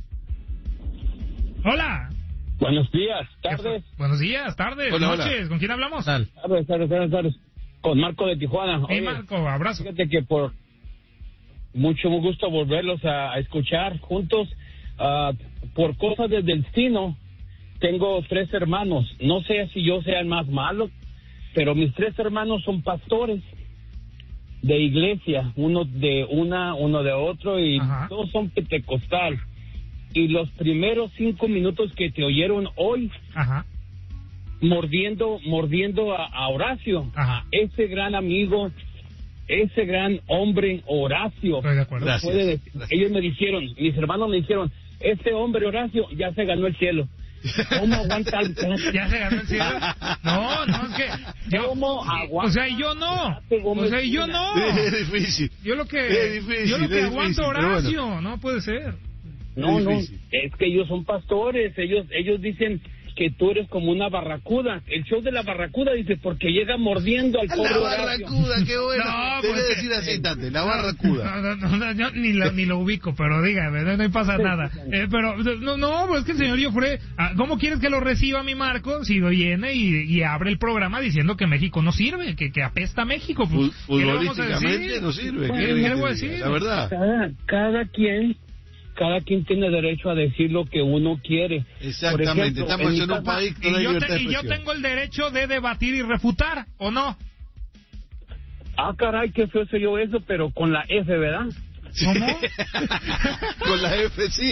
Speaker 9: Hola.
Speaker 13: Buenos días, tardes.
Speaker 9: Buenos días, tardes,
Speaker 10: Hola, hola.
Speaker 9: noches, ¿con quién hablamos?
Speaker 11: Tal.
Speaker 13: Tardes, tardes, tardes, tardes. Con Marco de Tijuana.
Speaker 9: Hey,
Speaker 13: Oye,
Speaker 9: Marco, abrazo.
Speaker 13: fíjate que por mucho gusto volverlos a, a escuchar juntos. Ah, por cosas del destino, tengo tres hermanos. No sé si yo sea el más malo, pero mis tres hermanos son pastores de iglesia, uno de una, uno de otro, y
Speaker 9: Ajá.
Speaker 13: todos son pentecostal. Y los primeros cinco minutos que te oyeron hoy,
Speaker 9: Ajá,
Speaker 13: mordiendo, mordiendo a, a Horacio,
Speaker 9: ajá.
Speaker 13: ese gran amigo, ese gran hombre Horacio.
Speaker 9: Estoy de acuerdo.
Speaker 10: Gracias.
Speaker 13: Puede decir- ellos me dijeron, mis hermanos me dijeron, este hombre Horacio ya se ganó el cielo. ¿Cómo aguanta el
Speaker 9: ¿Ya se ganó el cielo? No, no, es que yo,
Speaker 13: ¿Cómo aguanta?
Speaker 9: o sea, y yo no, o sea, y yo no.
Speaker 10: Es difícil.
Speaker 9: Yo lo que,
Speaker 10: Es difícil,
Speaker 9: yo lo que
Speaker 10: es
Speaker 9: aguanto
Speaker 10: difícil, pero
Speaker 9: Horacio, no puede ser.
Speaker 13: No,
Speaker 10: Es
Speaker 13: no,
Speaker 10: difícil.
Speaker 13: es que ellos son pastores, ellos ellos dicen que tú eres como una barracuda. El show de la barracuda dice, porque llega mordiendo al pobre
Speaker 10: La
Speaker 13: Horacio.
Speaker 10: barracuda, qué bueno.
Speaker 9: No,
Speaker 10: Debe
Speaker 9: porque-
Speaker 10: decir así, Tate, la barracuda.
Speaker 9: No, no, no, no, yo ni lo, ni lo ubico, pero dígame, no, no pasa nada. Eh, pero, no, no, pues es que el señor Jofre, ah, ¿cómo quieres que lo reciba mi Marco si viene y, y abre el programa diciendo que México no sirve, que, que apesta a México?
Speaker 10: Fu-
Speaker 9: ¿Qué le vamos a
Speaker 10: Futbolísticamente
Speaker 9: decir?
Speaker 10: no sirve.
Speaker 9: ¿Qué-
Speaker 10: ¿qué
Speaker 9: qué
Speaker 10: querés
Speaker 9: le
Speaker 10: que
Speaker 9: voy a
Speaker 10: te diga?
Speaker 9: decir?
Speaker 10: La verdad.
Speaker 13: Cada, cada quien, cada quien tiene derecho a decir lo que uno quiere.
Speaker 10: Exactamente,
Speaker 13: Por ejemplo,
Speaker 10: estamos
Speaker 13: mi
Speaker 10: en un
Speaker 13: casa-
Speaker 10: país
Speaker 9: Y
Speaker 10: que no hay
Speaker 9: yo,
Speaker 10: libertad
Speaker 9: te-
Speaker 10: de
Speaker 9: y yo
Speaker 10: expresión.
Speaker 9: tengo el derecho de debatir y refutar, ¿o no?
Speaker 13: Ah, caray, qué feo soy yo eso, pero con la F, ¿verdad?
Speaker 9: ¿Cómo?
Speaker 10: Con la F sí.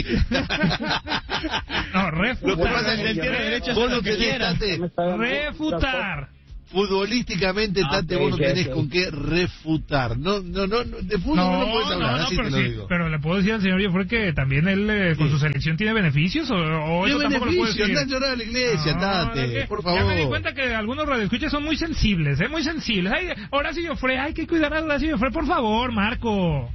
Speaker 9: No, refutar.
Speaker 10: Lo que pasa es que tiene derecho a hacer lo que quieras.
Speaker 9: Refutar.
Speaker 10: Futbolísticamente,
Speaker 9: Ah,
Speaker 10: Tate,
Speaker 9: okay,
Speaker 10: vos no tenés
Speaker 9: okay.
Speaker 10: con qué refutar. No, no, no, de fútbol no, no puedes hablar,
Speaker 9: no, no,
Speaker 10: así
Speaker 9: pero
Speaker 10: te lo
Speaker 9: sí,
Speaker 10: digo.
Speaker 9: pero le puedo decir al señor Jofre que también él eh, con
Speaker 10: Sí.
Speaker 9: su selección tiene beneficios o, o eso
Speaker 10: ¿Qué
Speaker 9: tampoco lo puedo
Speaker 10: beneficio?
Speaker 9: decir.
Speaker 10: Andá a llorar a la iglesia,
Speaker 9: No,
Speaker 10: Tate,
Speaker 9: es que
Speaker 10: por
Speaker 9: Ya me di
Speaker 10: favor.
Speaker 9: cuenta que algunos radioescuchas son muy sensibles, ¿eh? Muy sensibles. Ay, Horacio Jofre, hay que cuidar a Horacio Jofre, por favor, Marco.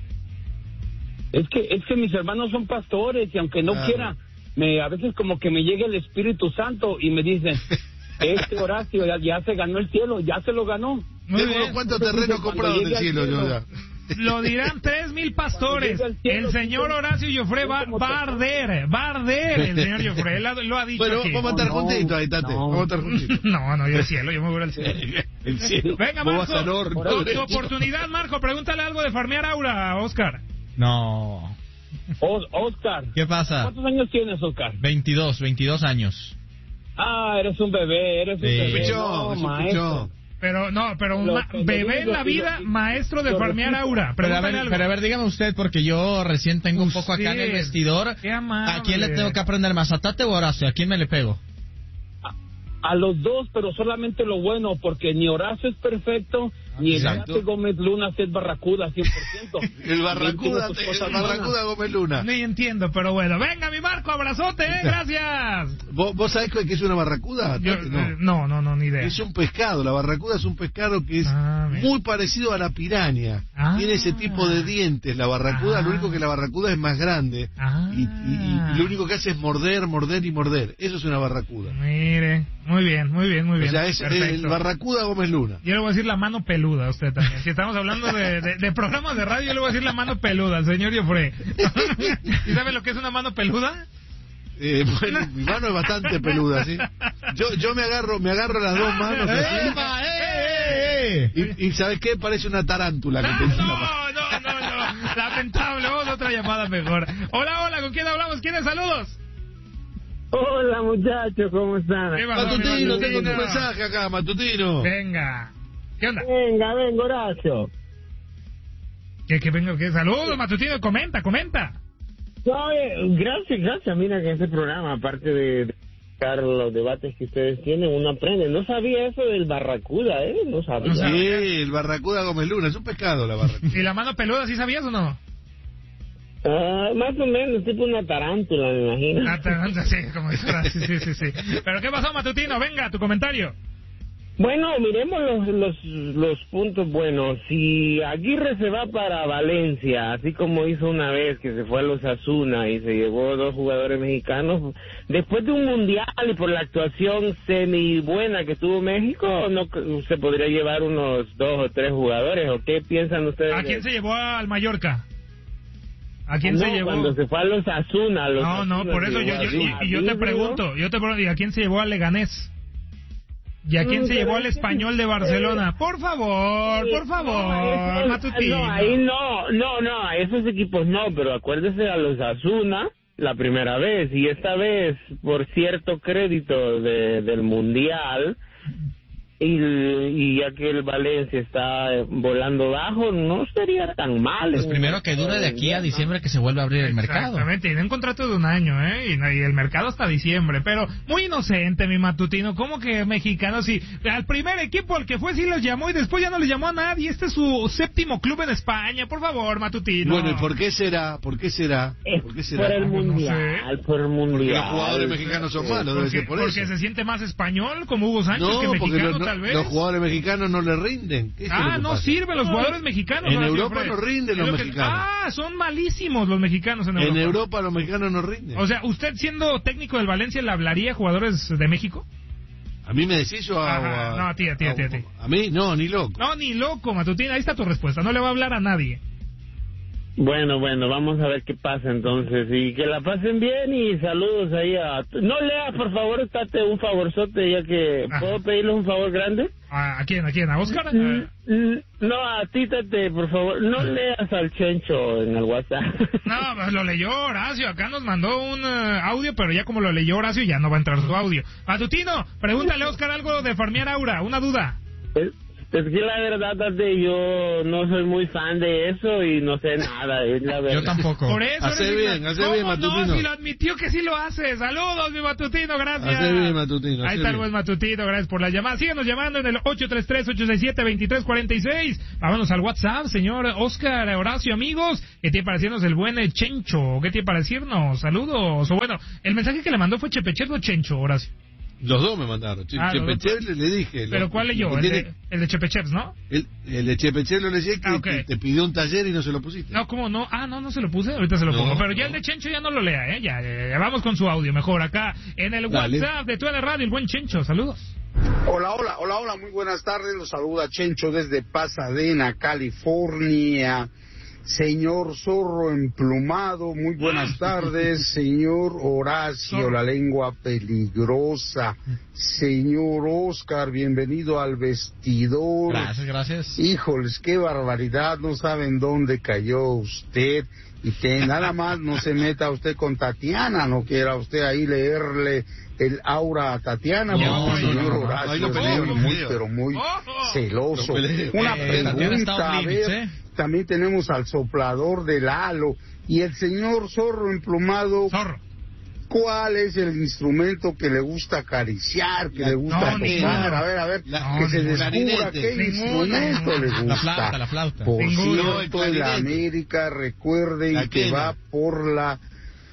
Speaker 13: Es que, es que mis hermanos son pastores y aunque no
Speaker 10: Claro.
Speaker 13: quiera, me, a veces como que me llega el Espíritu Santo y me dicen, este Horacio ya, ya se ganó el cielo, ya se lo ganó.
Speaker 9: Muy
Speaker 10: Tengo
Speaker 9: bien.
Speaker 10: ¿Cuántos terrenos comprados del cielo yo ya?
Speaker 9: Lo dirán tres mil pastores. El señor Horacio Jofre va, va a arder, va a arder el señor Jofre, él lo ha dicho
Speaker 10: Bueno,
Speaker 9: aquí.
Speaker 10: vamos a estar juntitos ahí, Tate. Vamos a estar juntitos.
Speaker 9: No, no, yo al cielo, yo me voy al cielo.
Speaker 10: El cielo.
Speaker 9: Venga,
Speaker 10: Vos
Speaker 9: Marco,
Speaker 10: vas al horno.
Speaker 9: tu, tu oportunidad, Marco, pregúntale algo de farmear aura a Oscar.
Speaker 11: No.
Speaker 13: O- Oscar,
Speaker 11: ¿Qué pasa?
Speaker 13: ¿cuántos años tienes, Oscar?
Speaker 11: veintidós, veintidós años.
Speaker 13: Ah, eres un bebé, eres un
Speaker 11: Sí.
Speaker 13: bebé.
Speaker 10: Pichón,
Speaker 13: No,
Speaker 10: es un
Speaker 13: maestro.
Speaker 10: pichón.
Speaker 9: Pero no, pero un
Speaker 13: Lo
Speaker 9: ma-
Speaker 13: que le
Speaker 9: bebé
Speaker 13: digo,
Speaker 9: en la
Speaker 13: lo-
Speaker 9: vida,
Speaker 13: lo-
Speaker 9: maestro de
Speaker 13: lo
Speaker 9: farmear
Speaker 13: repito.
Speaker 9: aura.
Speaker 11: Pero a,
Speaker 9: Pregúntale
Speaker 11: ver,
Speaker 9: algo.
Speaker 11: pero a ver, dígame usted, porque yo recién tengo un poco acá en el
Speaker 9: Usted,
Speaker 11: vestidor.
Speaker 9: qué amable.
Speaker 11: ¿A quién le tengo que aprender más? ¿A Tate o a Horacio? ¿A quién me le pego?
Speaker 13: A los dos, pero solamente lo bueno, porque ni Horacio es perfecto, ni el
Speaker 10: Exacto.
Speaker 13: Tate Gómez Luna es barracuda cien por ciento.
Speaker 10: El Barracuda,
Speaker 13: Tiene sus
Speaker 10: el
Speaker 13: cosas
Speaker 10: Barracuda
Speaker 13: buenas.
Speaker 10: Gómez Luna.
Speaker 9: Ni entiendo, pero bueno. Venga, mi Marco, abrazote, ¿eh? Gracias.
Speaker 10: ¿Vos, ¿Vos sabés qué es una barracuda?
Speaker 9: Yo,
Speaker 10: Tate?
Speaker 9: eh, no, no, no, ni idea.
Speaker 10: Es un pescado, la barracuda es un pescado que es
Speaker 9: Ah, mira.
Speaker 10: muy parecido a la piraña.
Speaker 9: Ah.
Speaker 10: Tiene ese tipo de dientes. La barracuda,
Speaker 9: Ah.
Speaker 10: lo único que la barracuda es más grande.
Speaker 9: Ah.
Speaker 10: Y, y- y lo único que hace es morder, morder y morder. Eso es una barracuda.
Speaker 9: Mire, muy bien, muy bien, muy bien.
Speaker 10: O sea, es
Speaker 9: Perfecto.
Speaker 10: el Barracuda Gómez Luna.
Speaker 9: Yo le voy a decir la mano peluda a usted también. Si estamos hablando de, de, de programas de radio, yo le voy a decir la mano peluda al señor Jofre. ¿Y sabe lo que es una mano peluda?
Speaker 10: Eh, bueno, mi mano es bastante peluda, ¿sí? Yo, yo me agarro, me agarro las dos manos así.
Speaker 11: ¡Epa, eh, eh, eh!
Speaker 10: Y, y ¿sabes qué? Parece una tarántula que tengo en la mano.
Speaker 9: No, no, no, no. Lamentable. Vamos a otra llamada mejor. Hola, hola, ¿con quién hablamos? ¿Quiénes? Saludos.
Speaker 14: Hola muchachos, ¿cómo están?
Speaker 9: ¿Qué pasó, mi
Speaker 10: Matutino, tengo tu
Speaker 9: Matutino?
Speaker 10: mensaje acá, Matutino.
Speaker 9: Venga. ¿Qué onda?
Speaker 14: Venga, venga Horacio.
Speaker 9: ¿Qué, qué venga? ¿Qué? Saludos, Matutino. Comenta, comenta.
Speaker 14: No, eh, gracias, gracias. Mira que este programa, aparte de, de escuchar los debates que ustedes tienen, uno aprende. No sabía eso del barracuda, ¿eh? No sabía.
Speaker 9: No sabía.
Speaker 10: Sí, el Barracuda Gómez Luna, es un pescado la barracuda.
Speaker 9: ¿Y la mano peluda, sí sabías o no?
Speaker 14: Ah, más o menos, tipo una tarántula, me imagino.
Speaker 9: Ah, te- sí, como dice Horacio, sí, sí, sí. ¿Pero qué pasó, Matutino? Venga, tu comentario.
Speaker 14: Bueno, miremos los, los, los puntos buenos. Si Aguirre se va para Valencia, así como hizo una vez que se fue a los Asuna y se llevó dos jugadores mexicanos, después de un mundial y por la actuación semi buena que tuvo México, ¿no se podría llevar unos dos o tres jugadores? ¿O qué piensan ustedes?
Speaker 9: ¿A quién se llevó al Mallorca? ¿A quién
Speaker 14: no,
Speaker 9: se llevó?
Speaker 14: cuando se fue a los Asuna. Los
Speaker 9: No, no,
Speaker 14: Asuna
Speaker 9: por eso yo,
Speaker 14: llevó
Speaker 9: yo,
Speaker 14: a
Speaker 9: y, y yo te
Speaker 14: Aguirre,
Speaker 9: pregunto, yo te pregunto, ¿y a quién se llevó al Leganés? ¿Y a quién
Speaker 14: Mm,
Speaker 9: se
Speaker 14: pero
Speaker 9: llevó al
Speaker 14: es que-
Speaker 9: Español de Barcelona? Por favor, por favor,
Speaker 14: No, eso-
Speaker 9: Matutino.
Speaker 14: no, ahí no, no, no, a esos equipos no, pero acuérdese a los Asuna la primera vez, y esta vez, por cierto crédito de, del Mundial, y, y ya que el Valencia está volando bajo, no sería tan mal.
Speaker 11: Pues primero que dure de aquí a diciembre que se vuelve a abrir el mercado.
Speaker 9: Exactamente, y de un contrato de un año, ¿eh? Y, no- y el mercado hasta diciembre. Pero muy inocente, mi Matutino. ¿Cómo que mexicano? Sí, al primer equipo al que fue sí los llamó y después ya no les llamó a nadie. Este es su séptimo club en España. Por favor, Matutino.
Speaker 10: Bueno, ¿y por qué será? ¿Por qué será? ¿Por qué será?
Speaker 14: Por el
Speaker 9: no
Speaker 14: Mundial, por el
Speaker 10: Porque
Speaker 14: Mundial.
Speaker 10: los jugadores mexicanos son malos, debe
Speaker 9: Porque,
Speaker 10: ser por
Speaker 9: porque
Speaker 10: eso.
Speaker 9: se siente más español como Hugo Sánchez
Speaker 10: No,
Speaker 9: que
Speaker 10: porque
Speaker 9: mexicano,
Speaker 10: los, no-
Speaker 9: tal vez.
Speaker 10: los jugadores mexicanos no le rinden. ¿Qué es lo
Speaker 9: Ah,
Speaker 10: que
Speaker 9: no
Speaker 10: pasa?
Speaker 9: sirven los jugadores mexicanos.
Speaker 10: En
Speaker 9: Horacio
Speaker 10: Europa
Speaker 9: Fred.
Speaker 10: no rinden
Speaker 9: Es
Speaker 10: los
Speaker 9: lo que-
Speaker 10: mexicanos.
Speaker 9: Ah, son malísimos los mexicanos en Europa.
Speaker 10: En Europa los mexicanos no rinden.
Speaker 9: O sea, ¿usted siendo técnico del Valencia le hablaría a jugadores de México?
Speaker 10: ¿A mí me decís o a,
Speaker 9: Ajá,
Speaker 10: o a-
Speaker 9: no, a ti, a ti, a ti, a ti.
Speaker 10: ¿A mí? No, ni loco.
Speaker 9: No, ni loco, Matutino. Ahí está tu respuesta. No le va a hablar a nadie.
Speaker 14: Bueno, bueno, vamos a ver qué pasa entonces, y que la pasen bien, y saludos ahí a... No leas, por favor, estate un favorzote, ya que...
Speaker 9: Ajá.
Speaker 14: ¿Puedo pedirle un favor grande?
Speaker 9: ¿A, a quién? ¿A quién? ¿A Oscar?
Speaker 14: Mm, mm, No, a ti, Tate, por favor, no leas al Chencho en el WhatsApp.
Speaker 9: No, pues lo leyó Horacio. Acá nos mandó un eh, audio, pero ya como lo leyó Horacio, ya no va a entrar su audio. Matutino, pregúntale a Oscar algo de farmear aura. Una duda.
Speaker 14: Es- Es que la verdad, Tate, yo no soy muy fan de eso y no sé nada, es la verdad.
Speaker 11: Yo tampoco.
Speaker 9: Por eso
Speaker 10: hace bien, hace bien, Matutino.
Speaker 9: No, si lo admitió que sí lo hace. Saludos, mi Matutino, gracias.
Speaker 10: Hace bien, Matutino.
Speaker 9: Ahí está el buen Matutino, gracias por la llamada. Síganos llamando en el ocho tres tres, ocho seis siete, dos tres cuatro seis. Vámonos al WhatsApp, señor Oscar, Horacio, amigos. ¿Qué tiene para decirnos el buen Chencho? ¿Qué tiene para decirnos? Saludos. O bueno, el mensaje que le mandó fue Chepechev o Chencho, Horacio.
Speaker 10: Los dos me mandaron.
Speaker 9: Ah,
Speaker 10: Chepechev le, le dije.
Speaker 9: ¿Pero
Speaker 10: lo,
Speaker 9: cuál leyó?
Speaker 10: lo
Speaker 9: El,
Speaker 10: tiene...
Speaker 9: de, el de Chepechev, ¿no?
Speaker 10: El, el de Chepechev lo leí que
Speaker 9: ah, okay.
Speaker 10: te, te pidió un taller y no se lo pusiste.
Speaker 9: No, ¿cómo no? Ah, no, no se lo puse. Ahorita se lo no, pongo. Pero ya no. El de Chencho ya no lo lea, ¿eh? Ya, ya, ya vamos con su audio mejor. Acá en el Dale. WhatsApp de Tu D N Radio, el buen Chencho. Saludos.
Speaker 15: Hola, hola, hola, hola. Muy buenas tardes. Los saluda Chencho desde Pasadena, California. Señor Zorro Emplumado, muy buenas tardes. Señor Horacio, la lengua peligrosa. Señor Oscar, bienvenido al vestidor.
Speaker 11: Gracias, gracias.
Speaker 15: Híjoles, qué barbaridad, no saben dónde cayó usted. Y que nada más no se meta usted con Tatiana, no quiera usted ahí leerle el aura a Tatiana,
Speaker 10: no,
Speaker 15: porque el señor
Speaker 10: no, no,
Speaker 15: Horacio
Speaker 10: no, no,
Speaker 15: es
Speaker 10: no,
Speaker 15: muy,
Speaker 10: no,
Speaker 15: pero muy
Speaker 10: no,
Speaker 15: celoso.
Speaker 10: no,
Speaker 15: Una
Speaker 11: eh,
Speaker 15: pregunta, a ver, ¿eh? También tenemos al soplador del halo y el señor Zorro Emplumado.
Speaker 9: Zorro.
Speaker 15: ¿Cuál es el instrumento que le gusta acariciar, que
Speaker 10: la,
Speaker 15: le gusta
Speaker 9: no,
Speaker 15: tocar?
Speaker 9: ninguno.
Speaker 15: A ver, a ver,
Speaker 10: la,
Speaker 15: que se descubra
Speaker 10: clarinete.
Speaker 15: qué instrumento le gusta.
Speaker 11: La flauta, la flauta.
Speaker 15: Por
Speaker 10: ninguno.
Speaker 15: cierto, en la América, recuerden
Speaker 10: la
Speaker 15: que va por la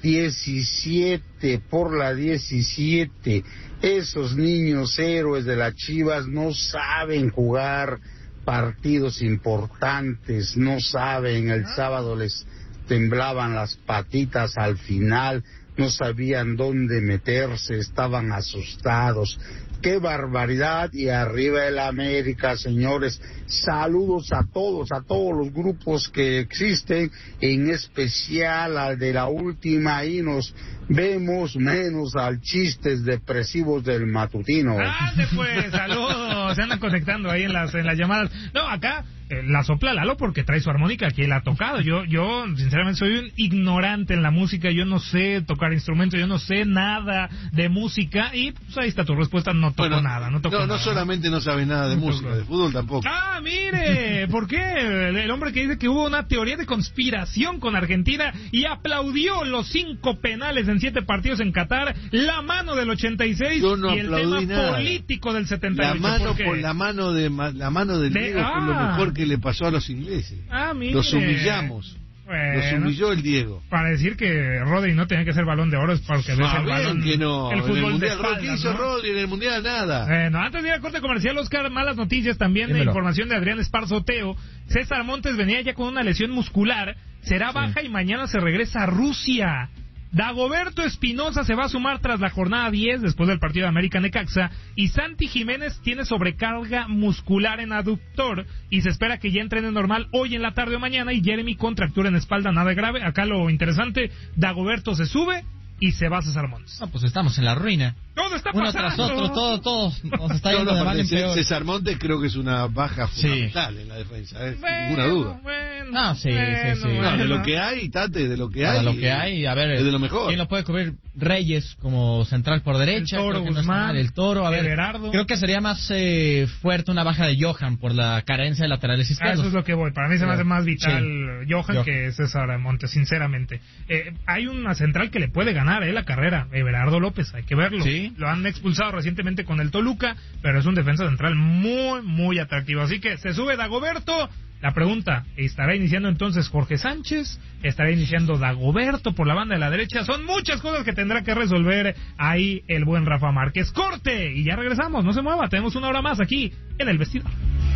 Speaker 15: diecisiete, por la diecisiete. Esos niños héroes de las Chivas no saben jugar partidos importantes, no saben, el sábado les temblaban las patitas al final, no sabían dónde meterse, estaban asustados. ¡Qué barbaridad! Y arriba el América, señores. Saludos a todos, a todos los grupos que existen, en especial al de la última, y nos vemos menos al chistes depresivos del matutino.
Speaker 9: ¡Ande pues! ¡Saludos! Se andan conectando ahí en las, en las llamadas. No, acá eh, la sopla Lalo porque trae su armónica que él ha tocado. Yo, yo, sinceramente, soy un ignorante en la música. Yo no sé tocar instrumentos, yo no sé nada de música. Y pues ahí está tu respuesta, no toco bueno, nada. No, toco
Speaker 10: no,
Speaker 9: nada,
Speaker 10: no solamente no sabes nada de no música, toco. De fútbol tampoco.
Speaker 9: ¡Ah, mire! ¿Por qué? El, el hombre que dice que hubo una teoría de conspiración con Argentina y aplaudió los cinco penales en siete partidos en Qatar, la mano del ochenta y seis
Speaker 10: yo no
Speaker 9: y el tema
Speaker 10: nada.
Speaker 9: político del setenta y ocho.
Speaker 10: La mano por la mano de la mano del
Speaker 9: de,
Speaker 10: Diego
Speaker 9: ah,
Speaker 10: fue lo mejor que le pasó a los ingleses.
Speaker 9: Ah, mire.
Speaker 10: Los humillamos.
Speaker 9: Bueno,
Speaker 10: los humilló el Diego.
Speaker 9: Para decir que Rodri no tenía que ser balón de oro es porque ves
Speaker 10: ah,
Speaker 9: el balón.
Speaker 10: Que no.
Speaker 9: El fútbol
Speaker 10: en el mundial,
Speaker 9: de espaldas,
Speaker 10: ¿qué hizo
Speaker 9: ¿no?
Speaker 10: Rodri en el mundial? Nada.
Speaker 9: Bueno, antes de ir al corte comercial, Oscar, malas noticias también. De información de Adrián Esparzoteo. César Montes venía ya con una lesión muscular, será baja sí. y mañana se regresa a Rusia. Dagoberto Espinosa se va a sumar tras la jornada diez después del partido de América Necaxa y Santi Jiménez tiene sobrecarga muscular en aductor y se espera que ya entrene normal hoy en la tarde o mañana y Jeremy contractura en espalda, nada grave. Acá lo interesante, Dagoberto se sube y se va a César Montes.
Speaker 11: No, pues estamos en la ruina.
Speaker 9: Todo está
Speaker 11: Uno
Speaker 9: pasando.
Speaker 11: tras otro, todo, todo nos está yendo
Speaker 10: no, no,
Speaker 11: de mal en peor.
Speaker 10: César Montes creo que es una baja fundamental
Speaker 11: sí.
Speaker 10: en la defensa, ¿eh?
Speaker 9: Bueno,
Speaker 10: ninguna duda.
Speaker 9: Bueno,
Speaker 11: no, sí,
Speaker 9: bueno,
Speaker 11: sí, sí.
Speaker 9: Bueno.
Speaker 10: No, de lo que hay, Tate, de lo que hay.
Speaker 11: De lo que hay, a ver,
Speaker 10: es de lo mejor.
Speaker 11: ¿Quién lo puede cubrir? Reyes como central por derecha.
Speaker 9: El Toro, Guzmán,
Speaker 11: no el Toro, a ver.
Speaker 9: Everardo.
Speaker 11: Creo que sería más eh, fuerte una baja de Johan por la carencia de laterales izquierdos.
Speaker 9: Ah, eso es lo que voy. Para mí se me hace más vital sí. Johan, Johan que César Montes, sinceramente. Eh, hay una central que le puede ganar eh, la carrera. Everardo López, hay que verlo. ¿Sí? Lo han expulsado recientemente con el Toluca, pero es un defensa central muy, muy atractivo. Así que se sube Dagoberto. La pregunta, ¿estará iniciando entonces Jorge Sánchez? ¿Estará iniciando Dagoberto por la banda de la derecha? Son muchas cosas que tendrá que resolver ahí el buen Rafa Márquez. Corte y ya regresamos, no se mueva, tenemos una hora más aquí en El Vestidor.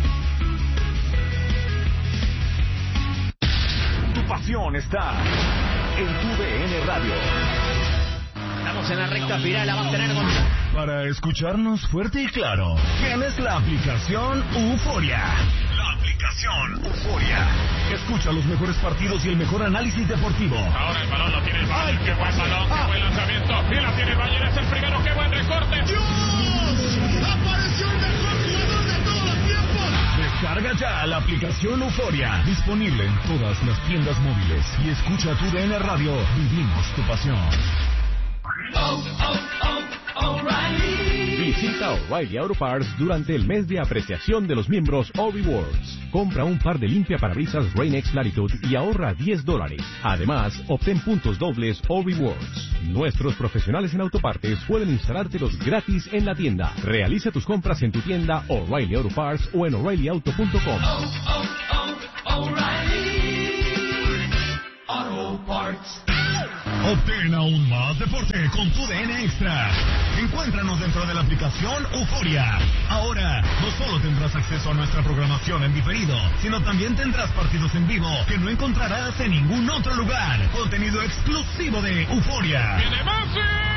Speaker 1: Tu pasión está en Tu D N Radio.
Speaker 11: Estamos en la recta final, la va a tener con...
Speaker 1: Para escucharnos fuerte y claro, tienes la aplicación Euforia. La aplicación Euforia. Escucha los mejores partidos y el mejor análisis deportivo.
Speaker 2: Ahora el balón lo tiene el Bayern. ¡Qué buen balón! ¡Qué buen lanzamiento! ¡Y la tiene el Bayern! ¡Es el primero! ¡Qué buen recorte! ¡Dios! ¡Apareció el mejor jugador de todos los tiempos!
Speaker 1: Descarga ya la aplicación Euforia. Disponible en todas las tiendas móviles. Y escucha Tu D N Radio. Vivimos tu pasión.
Speaker 2: Oh, oh, oh, O'Reilly.
Speaker 1: Visita
Speaker 16: Visita O'Reilly Auto Parts durante el mes de apreciación de los miembros O-Rewards. Compra un par de limpiaparabrisas Rain-X Latitude y ahorra diez dólares. Además, obtén puntos dobles O-Rewards. Nuestros profesionales en autopartes pueden instalártelos gratis en la tienda. Realiza tus compras en tu tienda O'Reilly Auto Parts o en O'Reilly Auto punto com.
Speaker 17: Oh, oh, oh, O'Reilly Auto Parts.
Speaker 1: Obtén aún más deporte con tu D N Extra. Encuéntranos dentro de la aplicación Euforia. Ahora, no solo tendrás acceso a nuestra programación en diferido, sino también tendrás partidos en vivo que no encontrarás en ningún otro lugar. Contenido exclusivo de Euforia.
Speaker 2: ¡Viene Messi!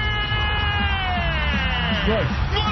Speaker 1: ¡Gol!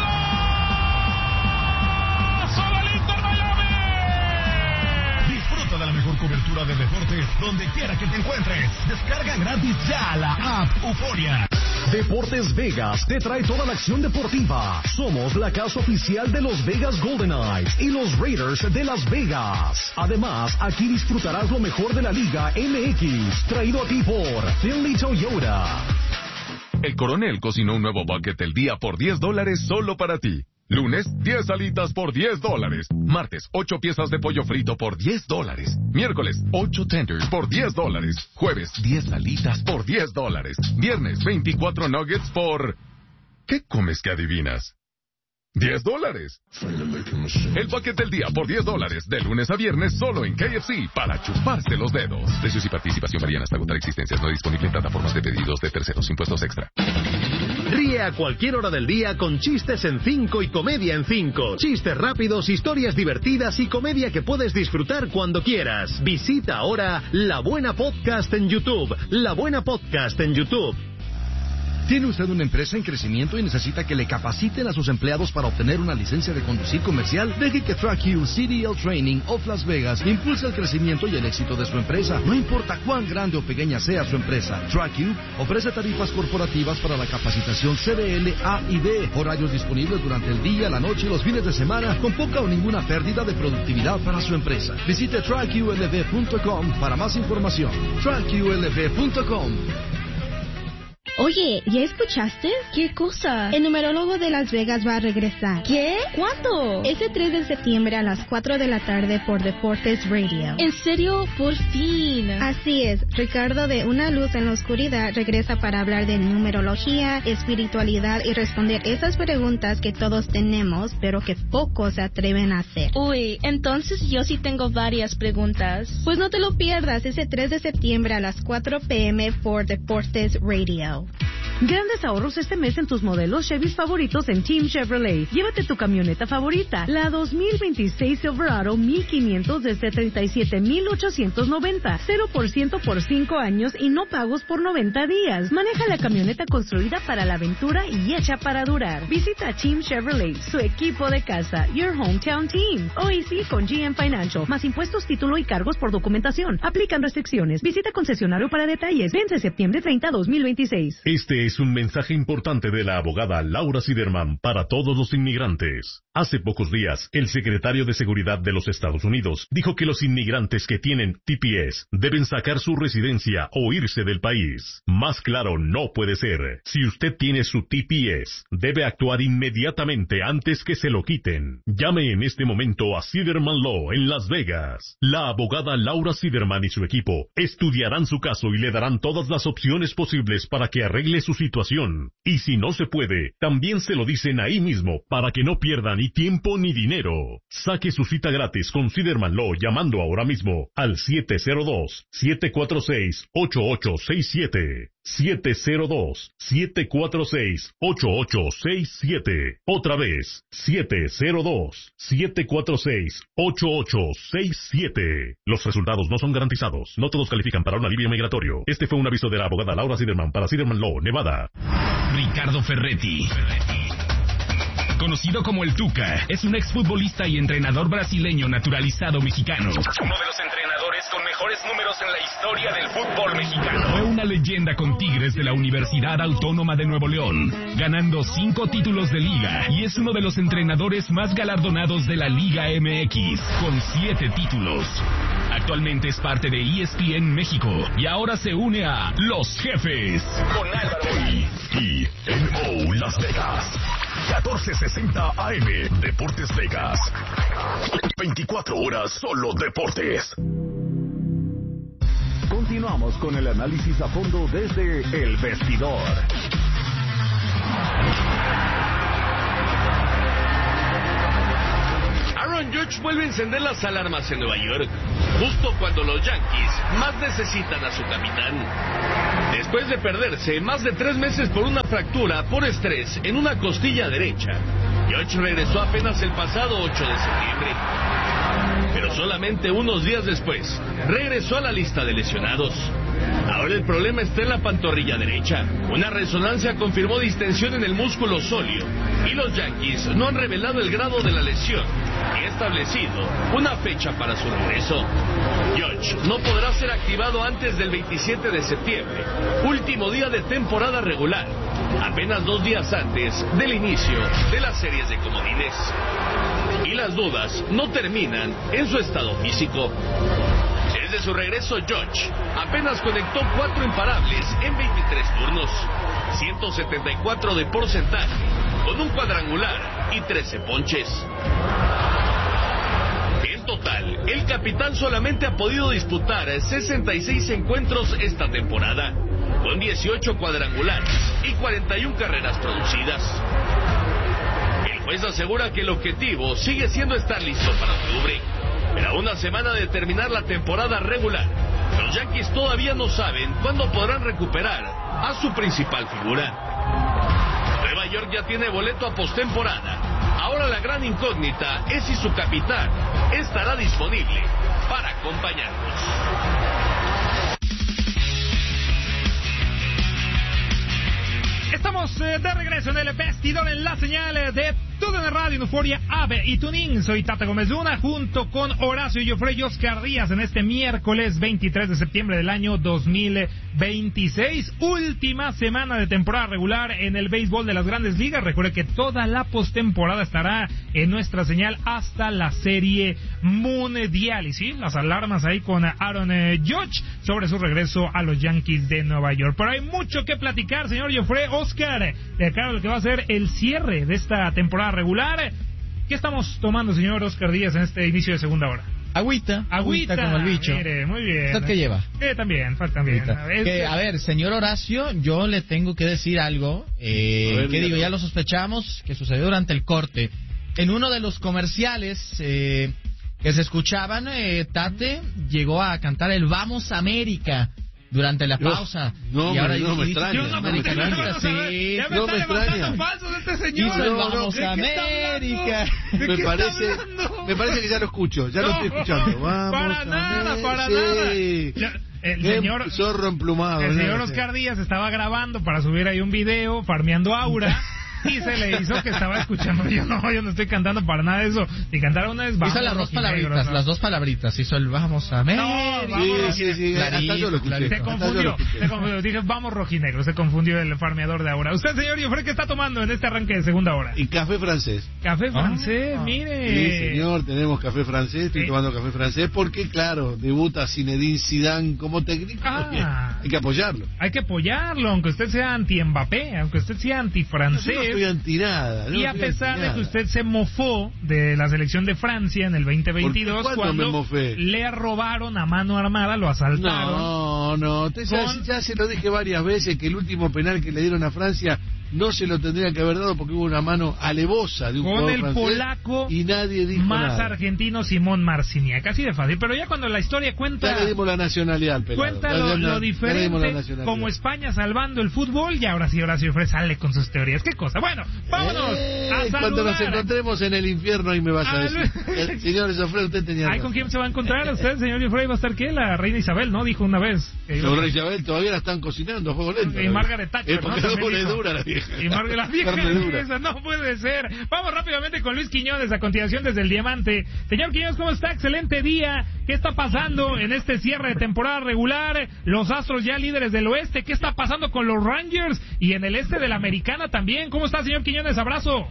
Speaker 1: Disfruta de la mejor cobertura de deportes donde quiera que te encuentres. Descarga gratis ya la app Euforia.
Speaker 18: Deportes Vegas te trae toda la acción deportiva. Somos la casa oficial de los Vegas Golden Knights y los Raiders de Las Vegas. Además, aquí disfrutarás lo mejor de la Liga M X, traído a ti por Finley Toyota.
Speaker 19: El Coronel cocinó un nuevo bucket del día por diez dólares solo para ti. Lunes, diez alitas por diez dólares. Martes, ocho piezas de pollo frito por diez dólares. Miércoles, ocho tenders por diez dólares. Jueves, diez alitas por diez dólares. Viernes, veinticuatro nuggets por... ¿Qué comes que adivinas? diez dólares. El bucket del día por diez dólares, de lunes a viernes, solo en K F C, para chuparse los dedos. Precios y participación varían hasta agotar existencias. No disponible en plataformas de pedidos de terceros. Impuestos extra.
Speaker 20: Ríe a cualquier hora del día con chistes en cinco y comedia en cinco. Chistes rápidos, historias divertidas y comedia que puedes disfrutar cuando quieras. Visita ahora La Buena Podcast en YouTube. La Buena Podcast en YouTube.
Speaker 21: ¿Tiene usted una empresa en crecimiento y necesita que le capaciten a sus empleados para obtener una licencia de conducir comercial? Deje que TrackU C D L Training of Las Vegas impulse el crecimiento y el éxito de su empresa. No importa cuán grande o pequeña sea su empresa, TrackU ofrece tarifas corporativas para la capacitación C D L, A y D. Horarios disponibles durante el día, la noche y los fines de semana, con poca o ninguna pérdida de productividad para su empresa. Visite track U L V punto com para más información. track U L V punto com.
Speaker 22: Oye, ¿ya escuchaste? ¿Qué cosa? El numerólogo de Las Vegas va a regresar. ¿Qué? ¿Cuándo? Ese tres de septiembre a las cuatro de la tarde por Deportes Radio. ¿En serio? Por fin. Así es. Ricardo de Una Luz en la Oscuridad regresa para hablar de numerología, espiritualidad y responder esas preguntas que todos tenemos, pero que pocos se atreven a hacer. Uy, entonces yo sí tengo varias preguntas. Pues no te lo pierdas ese tres de septiembre a las cuatro p m por Deportes Radio.
Speaker 23: Grandes ahorros este mes en tus modelos Chevy favoritos en Team Chevrolet. Llévate tu camioneta favorita, la dos mil veintiséis Silverado mil quinientos desde treinta y siete mil ochocientos noventa. cero por ciento por cinco años y no pagos por noventa días. Maneja la camioneta construida para la aventura y hecha para durar. Visita Team Chevrolet, su equipo de casa. Your hometown team. Hoy sí con G M Financial. Más impuestos, título y cargos por documentación. Aplican restricciones. Visita concesionario para detalles. Vence septiembre treinta, dos mil veintiséis.
Speaker 1: Este es un mensaje importante de la abogada Laura Siderman para todos los inmigrantes. Hace pocos días, el secretario de Seguridad de los Estados Unidos dijo que los inmigrantes que tienen T P S deben sacar su residencia o irse del país. Más claro no puede ser. Si usted tiene su T P S, debe actuar inmediatamente antes que se lo quiten. Llame en este momento a Siderman Law en Las Vegas. La abogada Laura Siderman y su equipo estudiarán su caso y le darán todas las opciones posibles para que arregle su situación. Y si no se puede, también se lo dicen ahí mismo para que no pierda ni tiempo ni dinero. Saque su cita gratis con Siderman Law llamando ahora mismo al siete cero dos, siete cuatro seis, ocho ocho seis siete. siete cero dos, siete cuatro seis, ocho ocho seis siete. Otra vez, siete cero dos, siete cuatro seis, ocho ocho seis siete. Los resultados no son garantizados. No todos califican para un alivio migratorio. Este fue un aviso de la abogada Laura Siderman para Siderman Law, Nevada.
Speaker 24: Ricardo Ferretti, conocido como el Tuca, es un exfutbolista y entrenador brasileño naturalizado mexicano. Uno de los entrenadores con mejores números en la historia del fútbol mexicano. Fue una leyenda con Tigres de la Universidad Autónoma de Nuevo León, ganando cinco títulos de liga, y es uno de los entrenadores más galardonados de la Liga M X, con siete títulos. Actualmente es parte de E S P N México y ahora se une a Los Jefes con Álvaro y E N O Las Vegas.
Speaker 1: catorce sesenta A M, Deportes Vegas. veinticuatro horas solo deportes.
Speaker 16: Continuamos con el análisis a fondo desde El Vestidor.
Speaker 3: Aaron Judge vuelve a encender las alarmas en Nueva York, justo cuando los Yankees más necesitan a su capitán. Después de perderse más de tres meses por una fractura por estrés en una costilla derecha, Judge regresó apenas el pasado ocho de septiembre. Pero solamente unos días después, regresó a la lista de lesionados. Ahora el problema está en la pantorrilla derecha. Una resonancia confirmó distensión en el músculo sóleo, y los Yankees no han revelado el grado de la lesión y establecido una fecha para su regreso. Judge no podrá ser activado antes del veintisiete de septiembre, último día de temporada regular, apenas dos días antes del inicio de las series de comodines. Y las dudas no terminan en su estado físico. Desde su regreso, Judge apenas conectó cuatro imparables en veintitrés turnos, ciento setenta y cuatro de porcentaje, con un cuadrangular y trece ponches. En total, el capitán solamente ha podido disputar sesenta y seis encuentros esta temporada, con dieciocho cuadrangulares y cuarenta y una carreras producidas. El juez asegura que el objetivo sigue siendo estar listo para octubre, pero a una semana de terminar la temporada regular, los Yankees todavía no saben cuándo podrán recuperar a su principal figura. Nueva York ya tiene boleto a postemporada. Ahora la gran incógnita es si su capitán estará disponible para acompañarnos.
Speaker 9: Estamos eh, de regreso en el vestidor en la señal de T U D N Radio, Euforia, Ave y Tuning. Soy Tata Gómez Luna junto con Horacio Joffrey y Oscar Díaz en este miércoles veintitrés de septiembre del año dos mil veintiséis. Última semana de temporada regular en el béisbol de las Grandes Ligas. Recuerde que toda la postemporada estará en nuestra señal hasta la Serie Mundial. Y sí, las alarmas ahí con Aaron eh, Judge sobre su regreso a los Yankees de Nueva York. Pero hay mucho que platicar, señor Joffrey. Oscar, de cara a lo que va a ser el cierre de esta temporada regular. ¿Qué estamos tomando, señor Oscar Díaz, en este inicio de segunda hora?
Speaker 11: Agüita, agüita, agüita como el bicho.
Speaker 9: Mire, muy bien.
Speaker 11: ¿Usted qué lleva?
Speaker 9: Eh, también, también.
Speaker 11: A ver, que, a ver, señor Horacio, yo le tengo que decir algo. Eh, ver, que digo, ya lo sospechamos, que sucedió durante el corte. En uno de los comerciales eh, que se escuchaban, eh, Tate llegó a cantar el Vamos América durante la pausa.
Speaker 10: No,
Speaker 11: y ahora
Speaker 10: no me extraña.
Speaker 11: No, me extraña. Sí,
Speaker 9: ya me
Speaker 10: no me extraña.
Speaker 9: Falsos este señor.
Speaker 11: Hizo el Vamos América.
Speaker 10: Me parece, me parece que ya lo escucho, ya
Speaker 9: no,
Speaker 10: lo estoy escuchando. Vamos
Speaker 9: para nada, para
Speaker 10: sí.
Speaker 9: nada. Ya, el
Speaker 10: Qué
Speaker 9: señor
Speaker 10: zorro emplumado.
Speaker 9: El señor Oscar Díaz estaba grabando para subir ahí un video, farmeando aura. Y se le hizo que estaba escuchando. Yo no, yo no estoy cantando para nada de eso. Si cantara una es
Speaker 11: hizo las dos palabritas, ¿no? Las dos palabritas. Hizo el Vamos a América.
Speaker 9: No, vamos,
Speaker 10: sí, sí, sí.
Speaker 11: Clarito,
Speaker 10: hasta yo lo escuché.
Speaker 9: Se confundió, se confundió. Dije, vamos rojinegro. Se confundió el farmeador de ahora. Usted, señor Joffrey, ¿qué está tomando en este arranque de segunda hora?
Speaker 10: Y café francés.
Speaker 9: Café francés,
Speaker 10: ah,
Speaker 9: mire.
Speaker 10: Sí, señor, tenemos café francés. Estoy sí. tomando café francés porque, claro, debuta Zinedine Zidane como técnico.
Speaker 9: Ah,
Speaker 10: hay que apoyarlo.
Speaker 9: Hay que apoyarlo, aunque usted sea anti-Mbappé, aunque usted sea anti-francés.
Speaker 10: No, yo no estoy anti nada. No,
Speaker 9: y a pesar de que usted se mofó de la selección de Francia en el veinte veintidós, cuando le robaron a mano armada, lo asaltaron.
Speaker 10: No, no, usted sabe, con... ya se lo dije varias veces que el último penal que le dieron a Francia no se lo tendrían que haber dado porque hubo una mano alevosa de un
Speaker 9: con el
Speaker 10: francés
Speaker 9: polaco
Speaker 10: y nadie dijo
Speaker 9: más
Speaker 10: nada.
Speaker 9: Argentino Simón Marciniak, así de fácil. Pero ya cuando la historia cuenta,
Speaker 10: ya le dimos la nacionalidad al pelado.
Speaker 9: Cuenta lo, lo diferente, como España salvando el fútbol, y ahora sí Horacio Joffrey sale con sus teorías. ¿Qué cosa? Bueno, vámonos
Speaker 10: eh,
Speaker 9: a saludar.
Speaker 10: Cuando nos encontremos en el infierno ahí me vas a, a decir. El señor Joffrey, usted tenía
Speaker 9: razón. ¿Con quién se va a encontrar usted, señor Joffrey? ¿Va a estar qué? La reina Isabel, ¿no? Dijo una vez.
Speaker 10: La reina Isabel todavía la están cocinando a fuego lento.
Speaker 9: Y Margaret Thatcher,
Speaker 10: eh, porque
Speaker 9: ¿no?
Speaker 10: no le dura la vieja.
Speaker 9: Y Margaret la vieja. Eso no puede ser. Vamos rápidamente con Luis Quiñones a continuación desde el Diamante. Señor Quiñones, ¿cómo está? Excelente día. ¿Qué está pasando en este cierre de temporada regular? Los Astros ya líderes del oeste. ¿Qué está pasando con los Rangers? Y en el este de la Americana también. ¿Cómo está, señor Quiñones? Abrazo.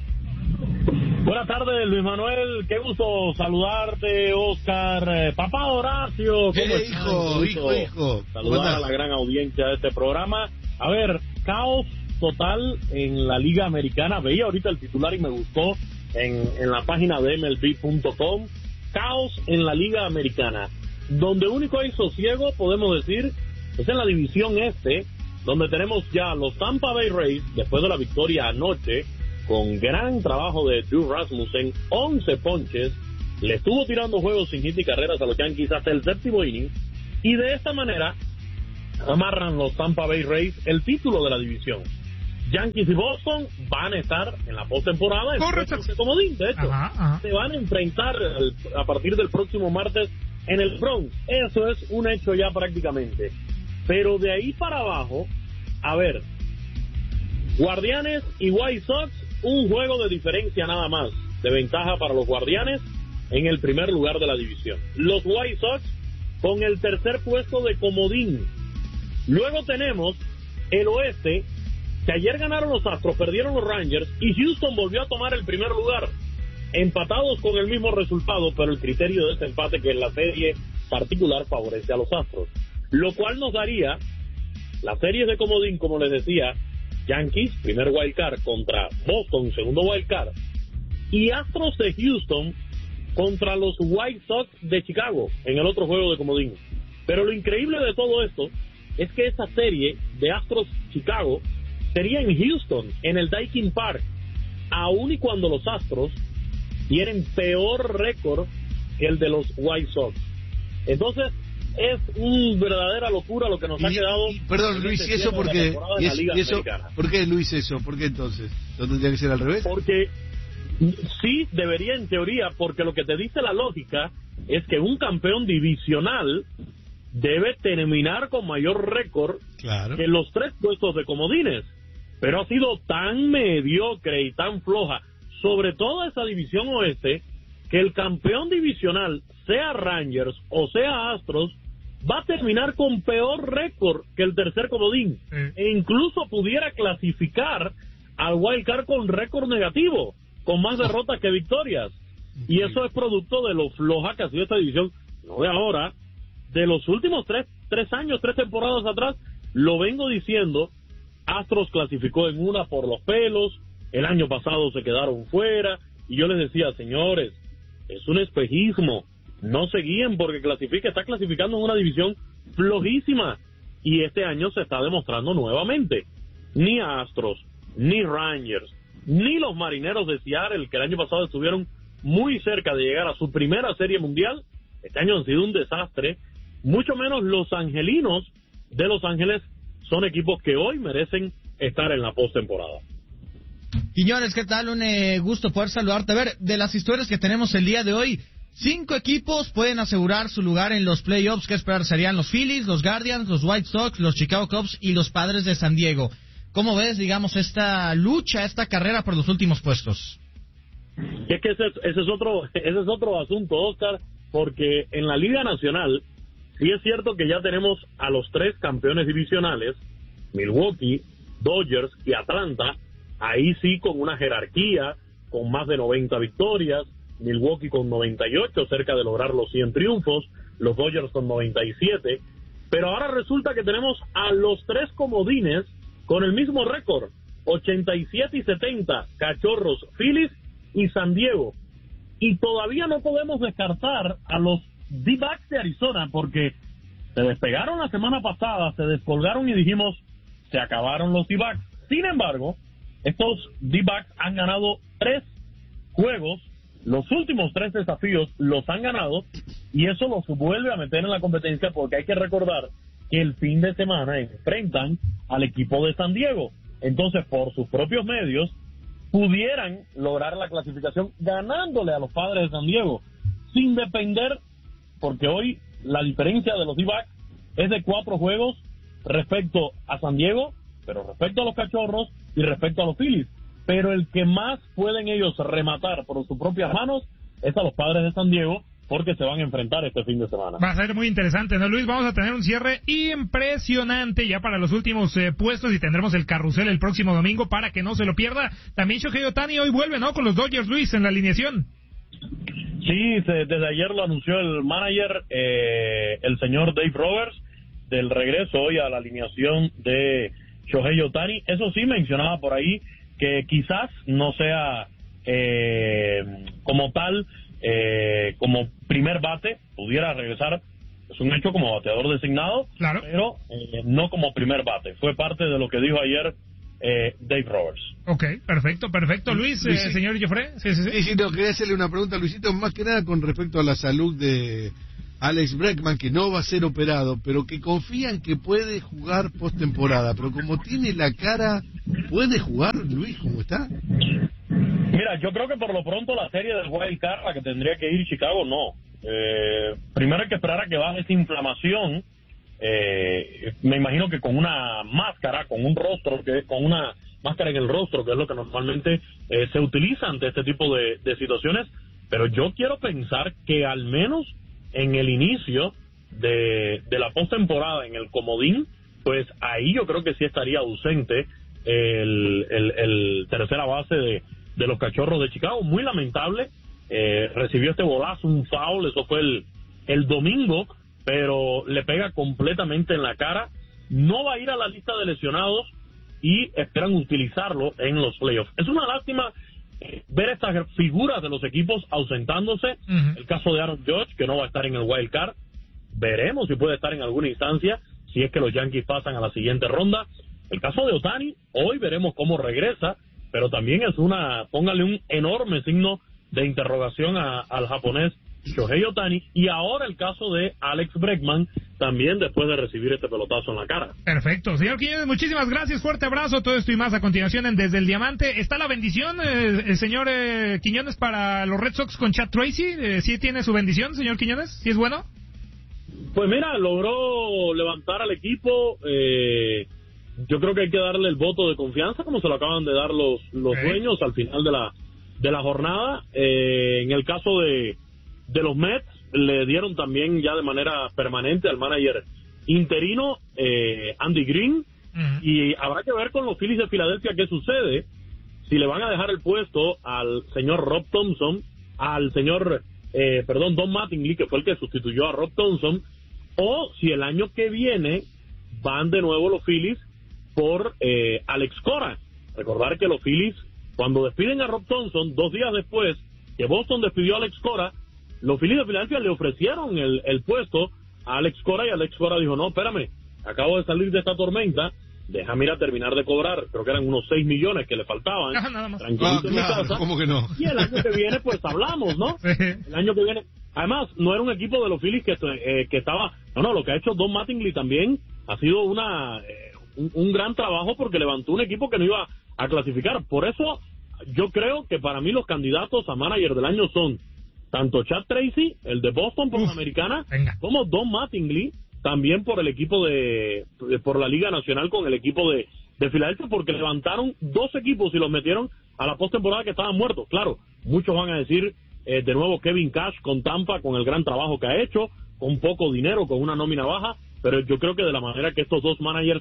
Speaker 4: Buenas tardes, Luis Manuel. Qué gusto saludarte, Oscar. Eh, papá Horacio. ¿Cómo
Speaker 10: eh, hijo, hijo, hijo.
Speaker 4: Saludar a la gran audiencia de este programa. A ver, caos total en la Liga Americana. Veía ahorita el titular y me gustó en, en la página de M L B punto com. Caos en la Liga Americana. Donde único hay sosiego, podemos decir, es en la división este, donde tenemos ya los Tampa Bay Rays, después de la victoria anoche, con gran trabajo de Drew Rasmussen, once ponches, le estuvo tirando juegos sin hit y carreras a los Yankees hasta el séptimo inning, y de esta manera amarran los Tampa Bay Rays el título de la división. Yankees y Boston van a estar en la postemporada,
Speaker 9: correcto,
Speaker 4: en comodín, de hecho,
Speaker 9: ajá, ajá.
Speaker 4: se van a enfrentar el, a partir del próximo martes en el Bronx. Eso es un hecho ya prácticamente. Pero de ahí para abajo, a ver, Guardianes y White Sox, un juego de diferencia nada más, de ventaja para los Guardianes en el primer lugar de la división. Los White Sox con el tercer puesto de comodín. Luego tenemos el oeste, que ayer ganaron los Astros, perdieron los Rangers, y Houston volvió a tomar el primer lugar, empatados con el mismo resultado, pero el criterio de ese empate, que en la serie particular, favorece a los Astros, lo cual nos daría la serie de comodín, como les decía, Yankees, primer wild card, contra Boston, segundo wild card, y Astros de Houston contra los White Sox de Chicago, en el otro juego de comodín. Pero lo increíble de todo esto es que esa serie de Astros Chicago sería en Houston, en el Daikin Park, aun y cuando los Astros tienen peor récord que el de los White Sox. Entonces, es una verdadera locura lo que nos
Speaker 10: y,
Speaker 4: ha quedado.
Speaker 10: Y, perdón, Luis, ¿y eso por qué? ¿Y es, y eso, ¿por qué, Luis, eso? ¿Por qué entonces? ¿No tendría que ser al revés?
Speaker 4: Porque sí, debería en teoría, porque lo que te dice la lógica es que un campeón divisional debe terminar con mayor récord, claro, que los tres puestos de comodines. Pero ha sido tan mediocre y tan floja, sobre todo esa división oeste, que el campeón divisional, sea Rangers o sea Astros, va a terminar con peor récord que el tercer comodín, sí, e incluso pudiera clasificar al wild card con récord negativo, con más derrotas que victorias. Y eso es producto de lo floja que ha sido esta división, no de ahora, de los últimos tres, tres años, tres temporadas atrás. Lo vengo diciendo. Astros clasificó en una por los pelos, el año pasado se quedaron fuera, y yo les decía, señores, es un espejismo, no se guíen porque clasifica, está clasificando en una división flojísima, y este año se está demostrando nuevamente. Ni Astros, ni Rangers, ni los Marineros de Seattle, que el año pasado estuvieron muy cerca de llegar a su primera serie mundial, este año han sido un desastre, mucho menos los Angelinos de Los Ángeles. Son equipos que hoy merecen estar en la postemporada.
Speaker 11: Quiñones, ¿qué tal? Un eh, gusto poder saludarte. A ver, de las historias que tenemos el día de hoy, cinco equipos pueden asegurar su lugar en los playoffs. ¿Qué esperar? Serían los Phillies, los Guardians, los White Sox, los Chicago Cubs y los Padres de San Diego. ¿Cómo ves, digamos, esta lucha, esta carrera por los últimos puestos?
Speaker 4: Es que ese, ese es otro, ese es otro asunto, Oscar, porque en la Liga Nacional sí es cierto que ya tenemos a los tres campeones divisionales, Milwaukee, Dodgers y Atlanta, ahí sí con una jerarquía, con más de noventa victorias, Milwaukee con noventa y ocho, cerca de lograr los cien triunfos, los Dodgers con noventa y siete, pero ahora resulta que tenemos a los tres comodines con el mismo récord, ochenta y siete y setenta, Cachorros, Phillies y San Diego, y todavía no podemos descartar a los D-backs de Arizona, porque se despegaron la semana pasada, se descolgaron y dijimos, se acabaron los D-backs. Sin embargo, estos D-backs han ganado tres juegos, los últimos tres desafíos los han ganado, y eso los vuelve a meter en la competencia, porque hay que recordar que el fin de semana enfrentan al equipo de San Diego. Entonces, por sus propios medios, pudieran lograr la clasificación ganándole a los Padres de San Diego, sin depender, porque hoy la diferencia de los D-backs es de cuatro juegos respecto a San Diego, pero respecto a los Cachorros y respecto a los Phillies. Pero el que más pueden ellos rematar por sus propias manos es a los Padres de San Diego, porque se van a enfrentar este fin de semana.
Speaker 9: Va a ser muy interesante, ¿no, Luis? Vamos a tener un cierre impresionante ya para los últimos eh, puestos, y tendremos el carrusel el próximo domingo para que no se lo pierda. También Shohei Ohtani hoy vuelve, ¿no? Con los Dodgers, Luis, en la alineación.
Speaker 4: Sí, se, desde ayer lo anunció el manager, eh, el señor Dave Roberts, del regreso hoy a la alineación de Shohei Ohtani. Eso sí, mencionaba por ahí que quizás no sea eh, como tal, eh, como primer bate, pudiera regresar, es un hecho, como bateador designado,
Speaker 9: claro,
Speaker 4: pero eh, no como primer bate. Fue parte de lo que dijo ayer eh, Dave Roberts.
Speaker 9: Ok, perfecto, perfecto. Luis, eh, señor Joffre. Sí, sí, sí.
Speaker 10: Sí, sí, no, quería hacerle una pregunta a Luisito, más que nada con respecto a la salud de Alex Bregman, que no va a ser operado, pero que confían que puede jugar postemporada. Pero como tiene la cara, ¿puede jugar, Luis, cómo está?
Speaker 4: Mira, yo creo que por lo pronto la serie del Wild Card, la que tendría que ir Chicago, no. Eh, primero hay que esperar a que baje esa inflamación. Eh, me imagino que con una máscara, con un rostro, que con una máscara en el rostro, que es lo que normalmente eh, se utiliza ante este tipo de, de situaciones, pero yo quiero pensar que al menos en el inicio de, de la postemporada, en el comodín, pues ahí yo creo que sí estaría ausente el, el, el tercera base de, de los Cachorros de Chicago. Muy lamentable, eh, recibió este bolazo, un foul, eso fue el, el domingo, pero le pega completamente en la cara. No va a ir a la lista de lesionados y esperan utilizarlo en los playoffs. Es una lástima eh, ver estas figuras de los equipos ausentándose. Uh-huh. El caso de Aaron Judge, que no va a estar en el wild card. Veremos si puede estar en alguna instancia, si es que los Yankees pasan a la siguiente ronda. El caso de Ohtani, hoy veremos cómo regresa, pero también es una, póngale un enorme signo de interrogación a, al japonés Shohei Ohtani, y ahora el caso de Alex Bregman, también después de recibir este pelotazo en la cara.
Speaker 9: Perfecto. Señor Quiñones, muchísimas gracias, fuerte abrazo, todo esto y más a continuación en Desde el Diamante. ¿Está la bendición, eh, el señor eh, Quiñones, para los Red Sox con Chad Tracy? Eh, ¿Sí tiene su bendición, señor Quiñones? ¿Sí es bueno?
Speaker 4: Pues mira, logró levantar al equipo. eh, yo creo que hay que darle el voto de confianza, como se lo acaban de dar los, los okay. dueños al final de la, de la jornada. Eh, en el caso de de los Mets, le dieron también ya de manera permanente al manager interino eh, Andy Green, uh-huh. y habrá que ver con los Phillies de Filadelfia qué sucede, si le van a dejar el puesto al señor Rob Thompson, al señor eh, perdón, Don Mattingly, que fue el que sustituyó a Rob Thompson, o si el año que viene van de nuevo los Phillies por eh, Alex Cora. Recordar que los Phillies, cuando despiden a Rob Thompson, dos días después que Boston despidió a Alex Cora, los Phillies de Filadelfia le ofrecieron el, el puesto a Alex Cora, y Alex Cora dijo, no, espérame, acabo de salir de esta tormenta, déjame ir a terminar de cobrar, creo que eran unos seis millones que le faltaban,
Speaker 9: no, nada más.
Speaker 10: Ah, claro, ¿cómo que no?
Speaker 4: Y el año que viene, pues hablamos, ¿no?
Speaker 9: Sí.
Speaker 4: El año que viene, además, no era un equipo de los Phillies que, eh, que estaba, no, no, lo que ha hecho Don Mattingly también ha sido una eh, un, un gran trabajo, porque levantó un equipo que no iba a clasificar. Por eso, yo creo que para mí los candidatos a manager del año son tanto Chad Tracy, el de Boston por Uf, la americana, venga. como Don Mattingly, también por el equipo de, de por la Liga Nacional con el equipo de, de Filadelfia, porque levantaron dos equipos y los metieron a la postemporada que estaban muertos. Claro, muchos van a decir, eh, de nuevo Kevin Cash con Tampa, con el gran trabajo que ha hecho, con poco dinero, con una nómina baja, pero yo creo que de la manera que estos dos managers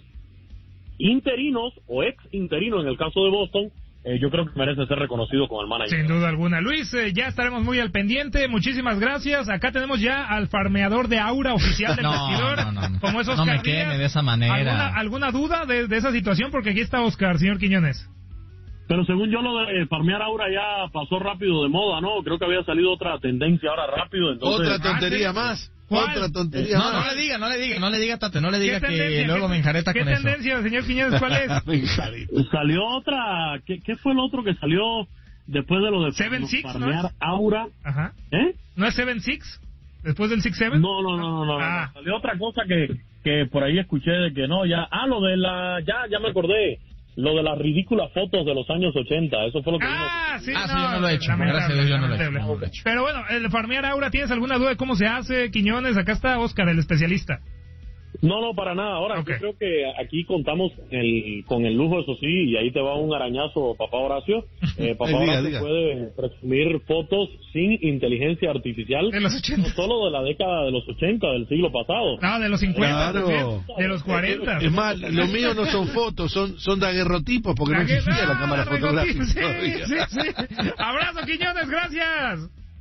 Speaker 4: interinos o ex interinos en el caso de Boston, Eh, yo creo que merece ser reconocido como el manager.
Speaker 9: Sin duda alguna. Luis, eh, ya estaremos muy al pendiente. Muchísimas gracias. Acá tenemos ya al farmeador de aura oficial del
Speaker 11: no,
Speaker 9: vestidor.
Speaker 11: No, no, no.
Speaker 9: Como esos
Speaker 11: no me queme de esa manera.
Speaker 9: ¿Alguna, alguna duda de, de esa situación? Porque aquí está Oscar, señor Quiñones.
Speaker 4: Pero según yo, lo de farmear aura ya pasó rápido de moda, ¿no? Creo que había salido otra tendencia ahora rápido. Entonces...
Speaker 10: Otra tontería ah, más. ¿Cuál? Otra tontería
Speaker 11: no,
Speaker 10: más.
Speaker 11: No le diga, no le diga, no le diga, Tate, no le diga que luego me enjareta con eso.
Speaker 9: ¿Qué tendencia, señor Quiñones, cuál es?
Speaker 4: Salió otra, ¿qué, ¿qué fue el otro que salió después de lo de
Speaker 9: Seven Six,
Speaker 4: farmear
Speaker 9: ¿no es?
Speaker 4: aura?
Speaker 9: Ajá.
Speaker 4: ¿Eh?
Speaker 9: ¿No es Seven Six? ¿Después del Six Seven?
Speaker 4: No, no, no, no, no,
Speaker 9: ah.
Speaker 4: no. Salió otra cosa que, que por ahí escuché de que no, ya, ah, lo de la, ya, ya me acordé. Lo de las ridículas fotos de los años ochenta, eso fue lo que
Speaker 9: Ah,
Speaker 4: vimos.
Speaker 9: sí,
Speaker 11: ah,
Speaker 9: no,
Speaker 11: sí, yo no lo he hecho, gracias a Dios yo no lo he hecho, no lo he hecho.
Speaker 9: Pero bueno, el farmear aura, ¿tienes alguna duda de cómo se hace, Quiñones? Acá está Oscar, el especialista.
Speaker 4: No, no, para nada. Ahora, okay. Yo creo que aquí contamos el, con el lujo, eso sí, y ahí te va un arañazo, papá Horacio. Eh, papá
Speaker 10: Ay, diga,
Speaker 4: Horacio
Speaker 10: diga.
Speaker 4: puede presumir fotos sin inteligencia artificial.
Speaker 9: De los ochenta.
Speaker 4: No solo de la década de los ochenta, del siglo pasado.
Speaker 9: No, de los cincuenta.
Speaker 10: Claro.
Speaker 9: De los cuarenta.
Speaker 10: Es más, lo mío no son fotos, son, son daguerrotipos, porque no existía la cámara fotográfica.
Speaker 9: Sí, sí, sí. Abrazo, Quiñones, gracias.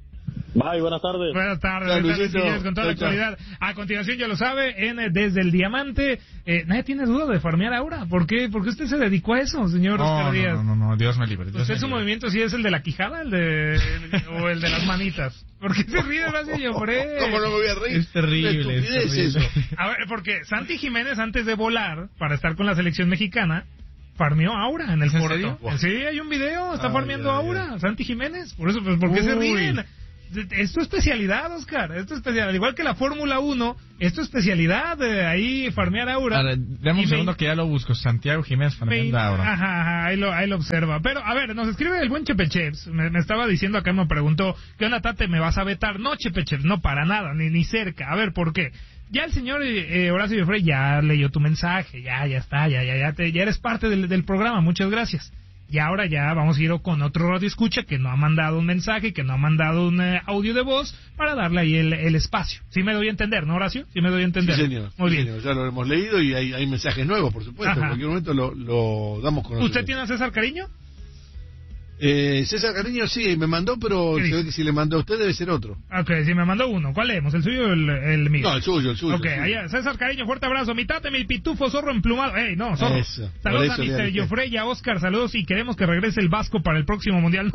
Speaker 4: Bye, buenas tardes.
Speaker 9: Buenas tardes,
Speaker 4: Chao,
Speaker 9: buenas tardes,
Speaker 4: Luisito.
Speaker 9: señores, con toda la
Speaker 4: Chao, chao.
Speaker 9: actualidad. A continuación, ya lo sabe, en Desde el Diamante, eh, nadie tiene duda de farmear ahora. ¿Por qué? ¿Por qué usted se dedicó a eso, señor
Speaker 5: No,
Speaker 9: Oscar
Speaker 5: no,
Speaker 9: Díaz?
Speaker 5: no, no, no, Dios me libre. Dios
Speaker 9: ¿Usted
Speaker 5: me
Speaker 9: su
Speaker 5: libre.
Speaker 9: movimiento sí es el de la quijada el de, el- o el de las manitas? ¿Por qué se ríe, Horacio Llofré?
Speaker 10: ¿Cómo no me voy a reír?
Speaker 11: Es terrible,
Speaker 10: Una
Speaker 11: es
Speaker 10: estupidez
Speaker 11: terrible.
Speaker 10: eso.
Speaker 9: A ver, porque Santi Jiménez, antes de volar para estar con la selección mexicana, farmeó Aura en el
Speaker 5: ¿En
Speaker 9: Porto.
Speaker 5: serio?
Speaker 9: Sí, hay un video, está
Speaker 10: Ay,
Speaker 9: farmeando
Speaker 10: ay,
Speaker 9: Aura, Santi Jiménez. Por eso, pues, ¿por qué se
Speaker 5: Uy.
Speaker 9: ríen? Es tu especialidad, Oscar, es tu especialidad. Al igual que la Fórmula uno, es tu especialidad, eh, ahí farmear Aura.
Speaker 5: A ver, dame
Speaker 9: Y
Speaker 5: un
Speaker 9: me-
Speaker 5: segundo que ya lo busco. Santiago Jiménez
Speaker 9: me-
Speaker 5: Fernández ahora.
Speaker 9: Ajá, ajá, ahí lo, ahí lo observa. Pero, a ver, nos escribe el buen Chepecheps. Me, me estaba diciendo acá, me preguntó, ¿qué onda, Tate? ¿Me vas a vetar? No, Chepecheps, no, para nada, ni, ni cerca. A ver, ¿por qué? Ya el señor eh, Horacio Llofré ya leyó tu mensaje, ya, ya está, ya, ya, ya, te- ya eres parte del, del programa, muchas gracias. Y ahora ya vamos a ir con otro radio escucha que no ha mandado un mensaje, que no ha mandado un eh, audio de voz para darle ahí el, el espacio. ¿Sí me doy a entender, no, Horacio? Sí me doy a entender.
Speaker 10: Sí, señor.
Speaker 9: Muy
Speaker 10: Sí,
Speaker 9: bien.
Speaker 10: señor, ya lo hemos leído y hay, hay mensajes nuevos, por supuesto.
Speaker 9: Ajá.
Speaker 10: En cualquier momento lo, lo damos con
Speaker 9: ¿Usted tiene a César Cariño?
Speaker 10: Eh, César Cariño sí, me mandó, pero
Speaker 9: ¿Qué
Speaker 10: se
Speaker 9: dice?
Speaker 10: ve que si le mandó a usted debe ser otro.
Speaker 9: Ok, si me mandó uno. ¿Cuál leemos? ¿El suyo o el, el mío?
Speaker 10: No, el suyo, el suyo.
Speaker 9: Ok,
Speaker 10: el suyo.
Speaker 9: allá, César Cariño, fuerte abrazo. Mi tate, mi pitufo, zorro emplumado. Ey, no, zorro.
Speaker 10: Eso, por
Speaker 9: Saludos
Speaker 10: eso
Speaker 9: a
Speaker 10: le
Speaker 9: mister
Speaker 10: dije.
Speaker 9: Llofré y a Oscar, saludos y queremos que regrese el Vasco para el próximo Mundial.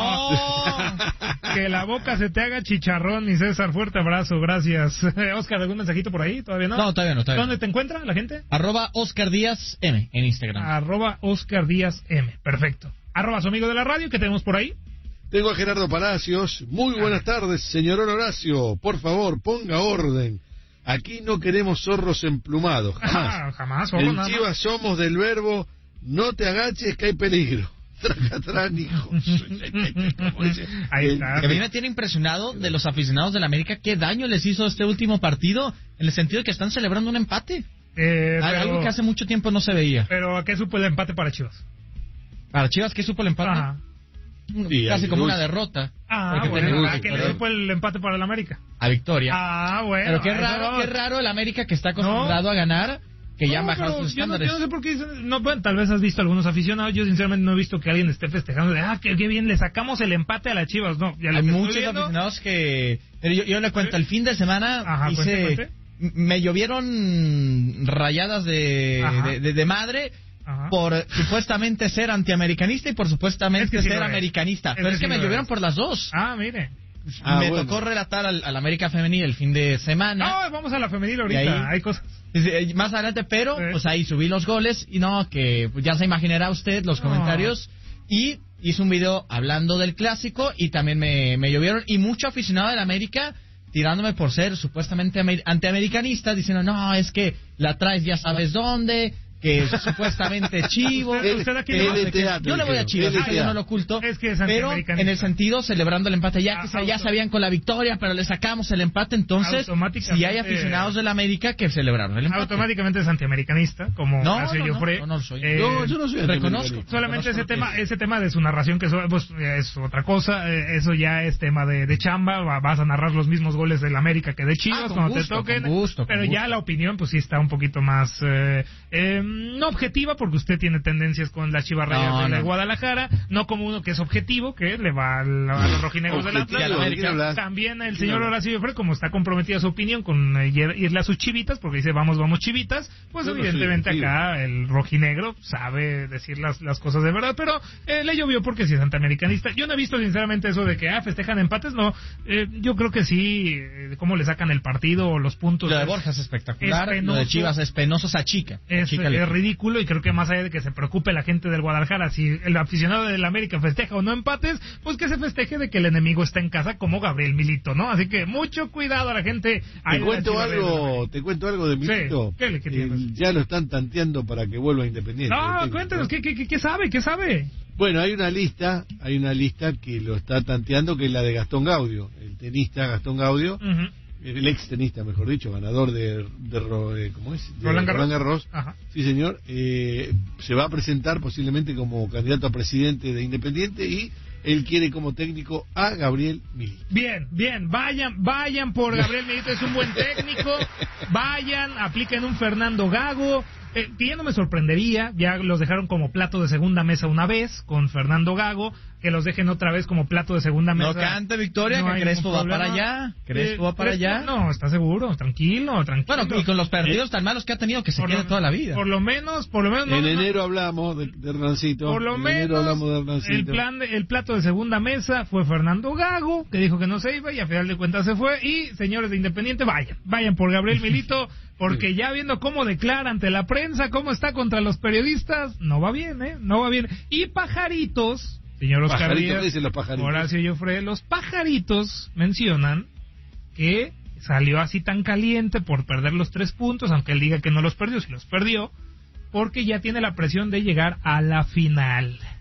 Speaker 9: No, que la boca se te haga chicharrón, mi César. Fuerte abrazo, gracias. Oscar, ¿algún mensajito por ahí? ¿Todavía no?
Speaker 11: No, todavía no, todavía
Speaker 9: ¿Dónde te encuentra la gente?
Speaker 11: Arroba Oscar Díaz M en Instagram.
Speaker 9: Arroba Oscar Díaz M. Perfecto. Arroba su amigo de la radio, ¿qué tenemos por ahí?
Speaker 10: Tengo a Gerardo Palacios. Muy buenas tardes, señor Horacio. Por favor, ponga orden. Aquí no queremos zorros emplumados, jamás.
Speaker 9: Ah, jamás, zorro,
Speaker 10: En
Speaker 9: nada más.
Speaker 10: Chivas somos del verbo no te agaches que hay peligro. Tracatrán, hijo. Como dice.
Speaker 9: Ahí
Speaker 10: El-
Speaker 9: está.
Speaker 11: Que a mí me tiene impresionado de los aficionados de la América qué daño les hizo este último partido en el sentido de que están celebrando un empate.
Speaker 9: Eh,
Speaker 11: Al-
Speaker 9: pero-
Speaker 11: Algo que hace mucho tiempo no se veía.
Speaker 9: Pero ¿a qué supo el empate para Chivas?
Speaker 11: Para Chivas, ¿qué supo el empate?
Speaker 9: Ajá.
Speaker 10: Sí,
Speaker 11: Casi
Speaker 10: hay
Speaker 11: como
Speaker 10: luz.
Speaker 11: una derrota.
Speaker 9: Ah,
Speaker 11: Porque
Speaker 9: bueno,
Speaker 11: tenemos
Speaker 9: ¿a qué le
Speaker 11: victoria.
Speaker 9: supo el empate para el América?
Speaker 11: A victoria.
Speaker 9: Ah, bueno.
Speaker 11: Pero qué
Speaker 9: eso
Speaker 11: raro,
Speaker 9: no.
Speaker 11: qué raro el América que está acostumbrado
Speaker 9: No.
Speaker 11: a ganar, que ya han
Speaker 9: No,
Speaker 11: bajado
Speaker 9: pero
Speaker 11: sus
Speaker 9: yo no,
Speaker 11: estándares.
Speaker 9: yo no sé por qué dicen, no, bueno, tal vez has visto algunos aficionados, yo sinceramente no he visto que alguien esté festejando de, ah, qué, qué bien, le sacamos el empate a las Chivas, no, ya lo
Speaker 11: Hay
Speaker 9: que estoy
Speaker 11: muchos
Speaker 9: viendo-
Speaker 11: aficionados que... Pero yo, yo le cuento, el fin de semana
Speaker 9: Ajá,
Speaker 11: hice...
Speaker 9: cuente, cuente.
Speaker 11: m- Me llovieron rayadas de,
Speaker 9: Ajá.
Speaker 11: de, de- de madre
Speaker 9: Ajá.
Speaker 11: por supuestamente ser antiamericanista y por supuestamente
Speaker 9: Es que sí
Speaker 11: ser
Speaker 9: lo es.
Speaker 11: americanista.
Speaker 9: Es
Speaker 11: Pero
Speaker 9: que
Speaker 11: es que
Speaker 9: sí
Speaker 11: me
Speaker 9: lo
Speaker 11: llovieron
Speaker 9: es.
Speaker 11: por las dos.
Speaker 9: Ah, mire.
Speaker 10: Ah,
Speaker 11: me
Speaker 10: bueno.
Speaker 11: tocó relatar al, al América Femenil el fin de semana.
Speaker 9: No, vamos a la femenil
Speaker 11: Y
Speaker 9: ahorita,
Speaker 11: ahí-
Speaker 9: hay cosas.
Speaker 11: Eh, Más adelante, pero
Speaker 9: Sí.
Speaker 11: pues ahí subí los goles y no, que pues, ya se imaginará usted los
Speaker 9: No.
Speaker 11: comentarios. Y hice un video hablando del clásico y también me, me llovieron. Y mucho aficionado del América tirándome por ser supuestamente amer- antiamericanista, diciendo, no, es que la traes ya sabes dónde, que es supuestamente chivo.
Speaker 9: ¿Usted- usted a quién
Speaker 11: que
Speaker 9: le va?
Speaker 11: no sé qué.
Speaker 10: L T A,
Speaker 11: Yo le voy a
Speaker 10: dijeron,
Speaker 11: Chivas,
Speaker 10: L T A.
Speaker 11: eso yo no lo oculto.
Speaker 9: Es que es
Speaker 11: pero
Speaker 9: antiamericanista.
Speaker 11: en el sentido celebrando el empate, ya que
Speaker 9: Ah,
Speaker 11: se- ya
Speaker 9: auto-
Speaker 11: sabían con la victoria, pero le sacamos el empate, entonces
Speaker 9: Automáticamente-
Speaker 11: si hay aficionados del América que celebraron el empate.
Speaker 9: Automáticamente es antiamericanista, como
Speaker 11: No,
Speaker 9: Horacio
Speaker 11: no, no,
Speaker 9: Llofré.
Speaker 11: no, no lo soy.
Speaker 9: Eh,
Speaker 10: No, yo no soy
Speaker 11: reconozco.
Speaker 10: antiamericanista.
Speaker 9: Solamente ese
Speaker 11: Reconozco
Speaker 9: tema,
Speaker 11: que-
Speaker 9: ese tema de su narración, que eso pues, es otra cosa, eh, eso ya es tema de, de chamba, va- vas a narrar los mismos goles del América que de Chivas
Speaker 11: Ah, con
Speaker 9: cuando
Speaker 11: gusto,
Speaker 9: te toquen,
Speaker 11: con gusto, con
Speaker 9: pero ya
Speaker 11: gusto.
Speaker 9: la opinión pues sí está un poquito más, eh, eh, no objetiva, porque usted tiene tendencias con las Chivas Rayas
Speaker 11: No,
Speaker 9: de la
Speaker 11: no.
Speaker 9: Guadalajara, no como uno que es objetivo, que le va al- a, los rojinegros del
Speaker 10: Objetivo,
Speaker 9: Atlas.
Speaker 10: ¿de quién hablas?
Speaker 9: También el
Speaker 10: ¿De quién
Speaker 9: señor
Speaker 10: hablas?
Speaker 9: Horacio Llofré, como está comprometida su opinión con eh, ir- irle a sus chivitas, porque dice vamos, vamos chivitas, pues
Speaker 10: Yo no soy
Speaker 9: evidentemente
Speaker 10: objetivo.
Speaker 9: acá el rojinegro sabe decir las, las cosas de verdad, pero eh, le llovió porque si es antiamericanista. Yo no he visto sinceramente eso de que ah, festejan empates, no. Eh, yo creo que sí, eh, cómo le sacan el partido o los puntos.
Speaker 11: Lo de
Speaker 9: es-
Speaker 11: Borja es espectacular,
Speaker 9: es
Speaker 11: lo de
Speaker 9: penoso.
Speaker 11: Chivas es penoso, esa chica.
Speaker 9: Es,
Speaker 11: chica
Speaker 9: es
Speaker 11: le-
Speaker 9: ridículo, y creo que más allá de que se preocupe la gente del Guadalajara si el aficionado del América festeja o no empates, pues que se festeje de que el enemigo está en casa como Gabriel Milito, ¿no? Así que mucho cuidado a la gente. ahí
Speaker 10: Te
Speaker 9: de
Speaker 10: cuento
Speaker 9: las Chivas Rayas.
Speaker 10: algo, te cuento algo de Milito.
Speaker 9: ¿Qué le- qué
Speaker 10: Eh,
Speaker 9: tienes?
Speaker 10: ya lo están tanteando para que vuelva a Independiente. el
Speaker 9: No,
Speaker 10: técnico.
Speaker 9: cuéntenos, ¿qué, qué, qué- qué sabe? ¿Qué sabe?
Speaker 10: Bueno, hay una lista, hay una lista que lo está tanteando, que es la de Gastón Gaudio, el tenista Gastón Gaudio,
Speaker 9: Ujú.
Speaker 10: el ex tenista, mejor dicho, ganador de, de, Ro- de- ¿cómo es? De
Speaker 9: Roland Garros.
Speaker 10: Garros.
Speaker 9: Ajá.
Speaker 10: Sí, señor. Eh, se va a presentar posiblemente como candidato a presidente de Independiente y él quiere como técnico a Gabriel Milito.
Speaker 9: Bien, bien, vayan, vayan por Gabriel Milito, es un buen técnico, vayan, apliquen un Fernando Gago, Eh, ya no me sorprendería, ya los dejaron como plato de segunda mesa una vez con Fernando Gago, que los dejen otra vez como plato de segunda mesa.
Speaker 11: No cante, Victoria, no que Crespo va para allá. Crespo eh, va para
Speaker 9: Crespo,
Speaker 11: allá.
Speaker 9: No, está seguro, tranquilo, tranquilo.
Speaker 11: Bueno, y con los partidos eh, tan malos que ha tenido, que se quede toda la vida.
Speaker 9: Por lo menos, por lo menos...
Speaker 10: En
Speaker 9: no,
Speaker 10: enero
Speaker 9: no,
Speaker 10: hablamos de, de Hernancito.
Speaker 9: Por lo
Speaker 10: en
Speaker 9: menos,
Speaker 10: hablamos de Hernancito.
Speaker 9: El, plan de, el plato de segunda mesa fue Fernando Gago, que dijo que no se iba y a final de cuentas se fue. Y, señores de Independiente, vayan, vayan por Gabriel Milito, porque ya viendo cómo declara ante la prensa, cómo está contra los periodistas, no va bien, ¿eh? No va bien. Y Pajaritos... Señor Oscar Díaz, Horacio Joffre, los Pajaritos mencionan que salió así tan caliente por perder los tres puntos, aunque él diga que no los perdió, si los perdió, porque ya tiene la presión de llegar a la final.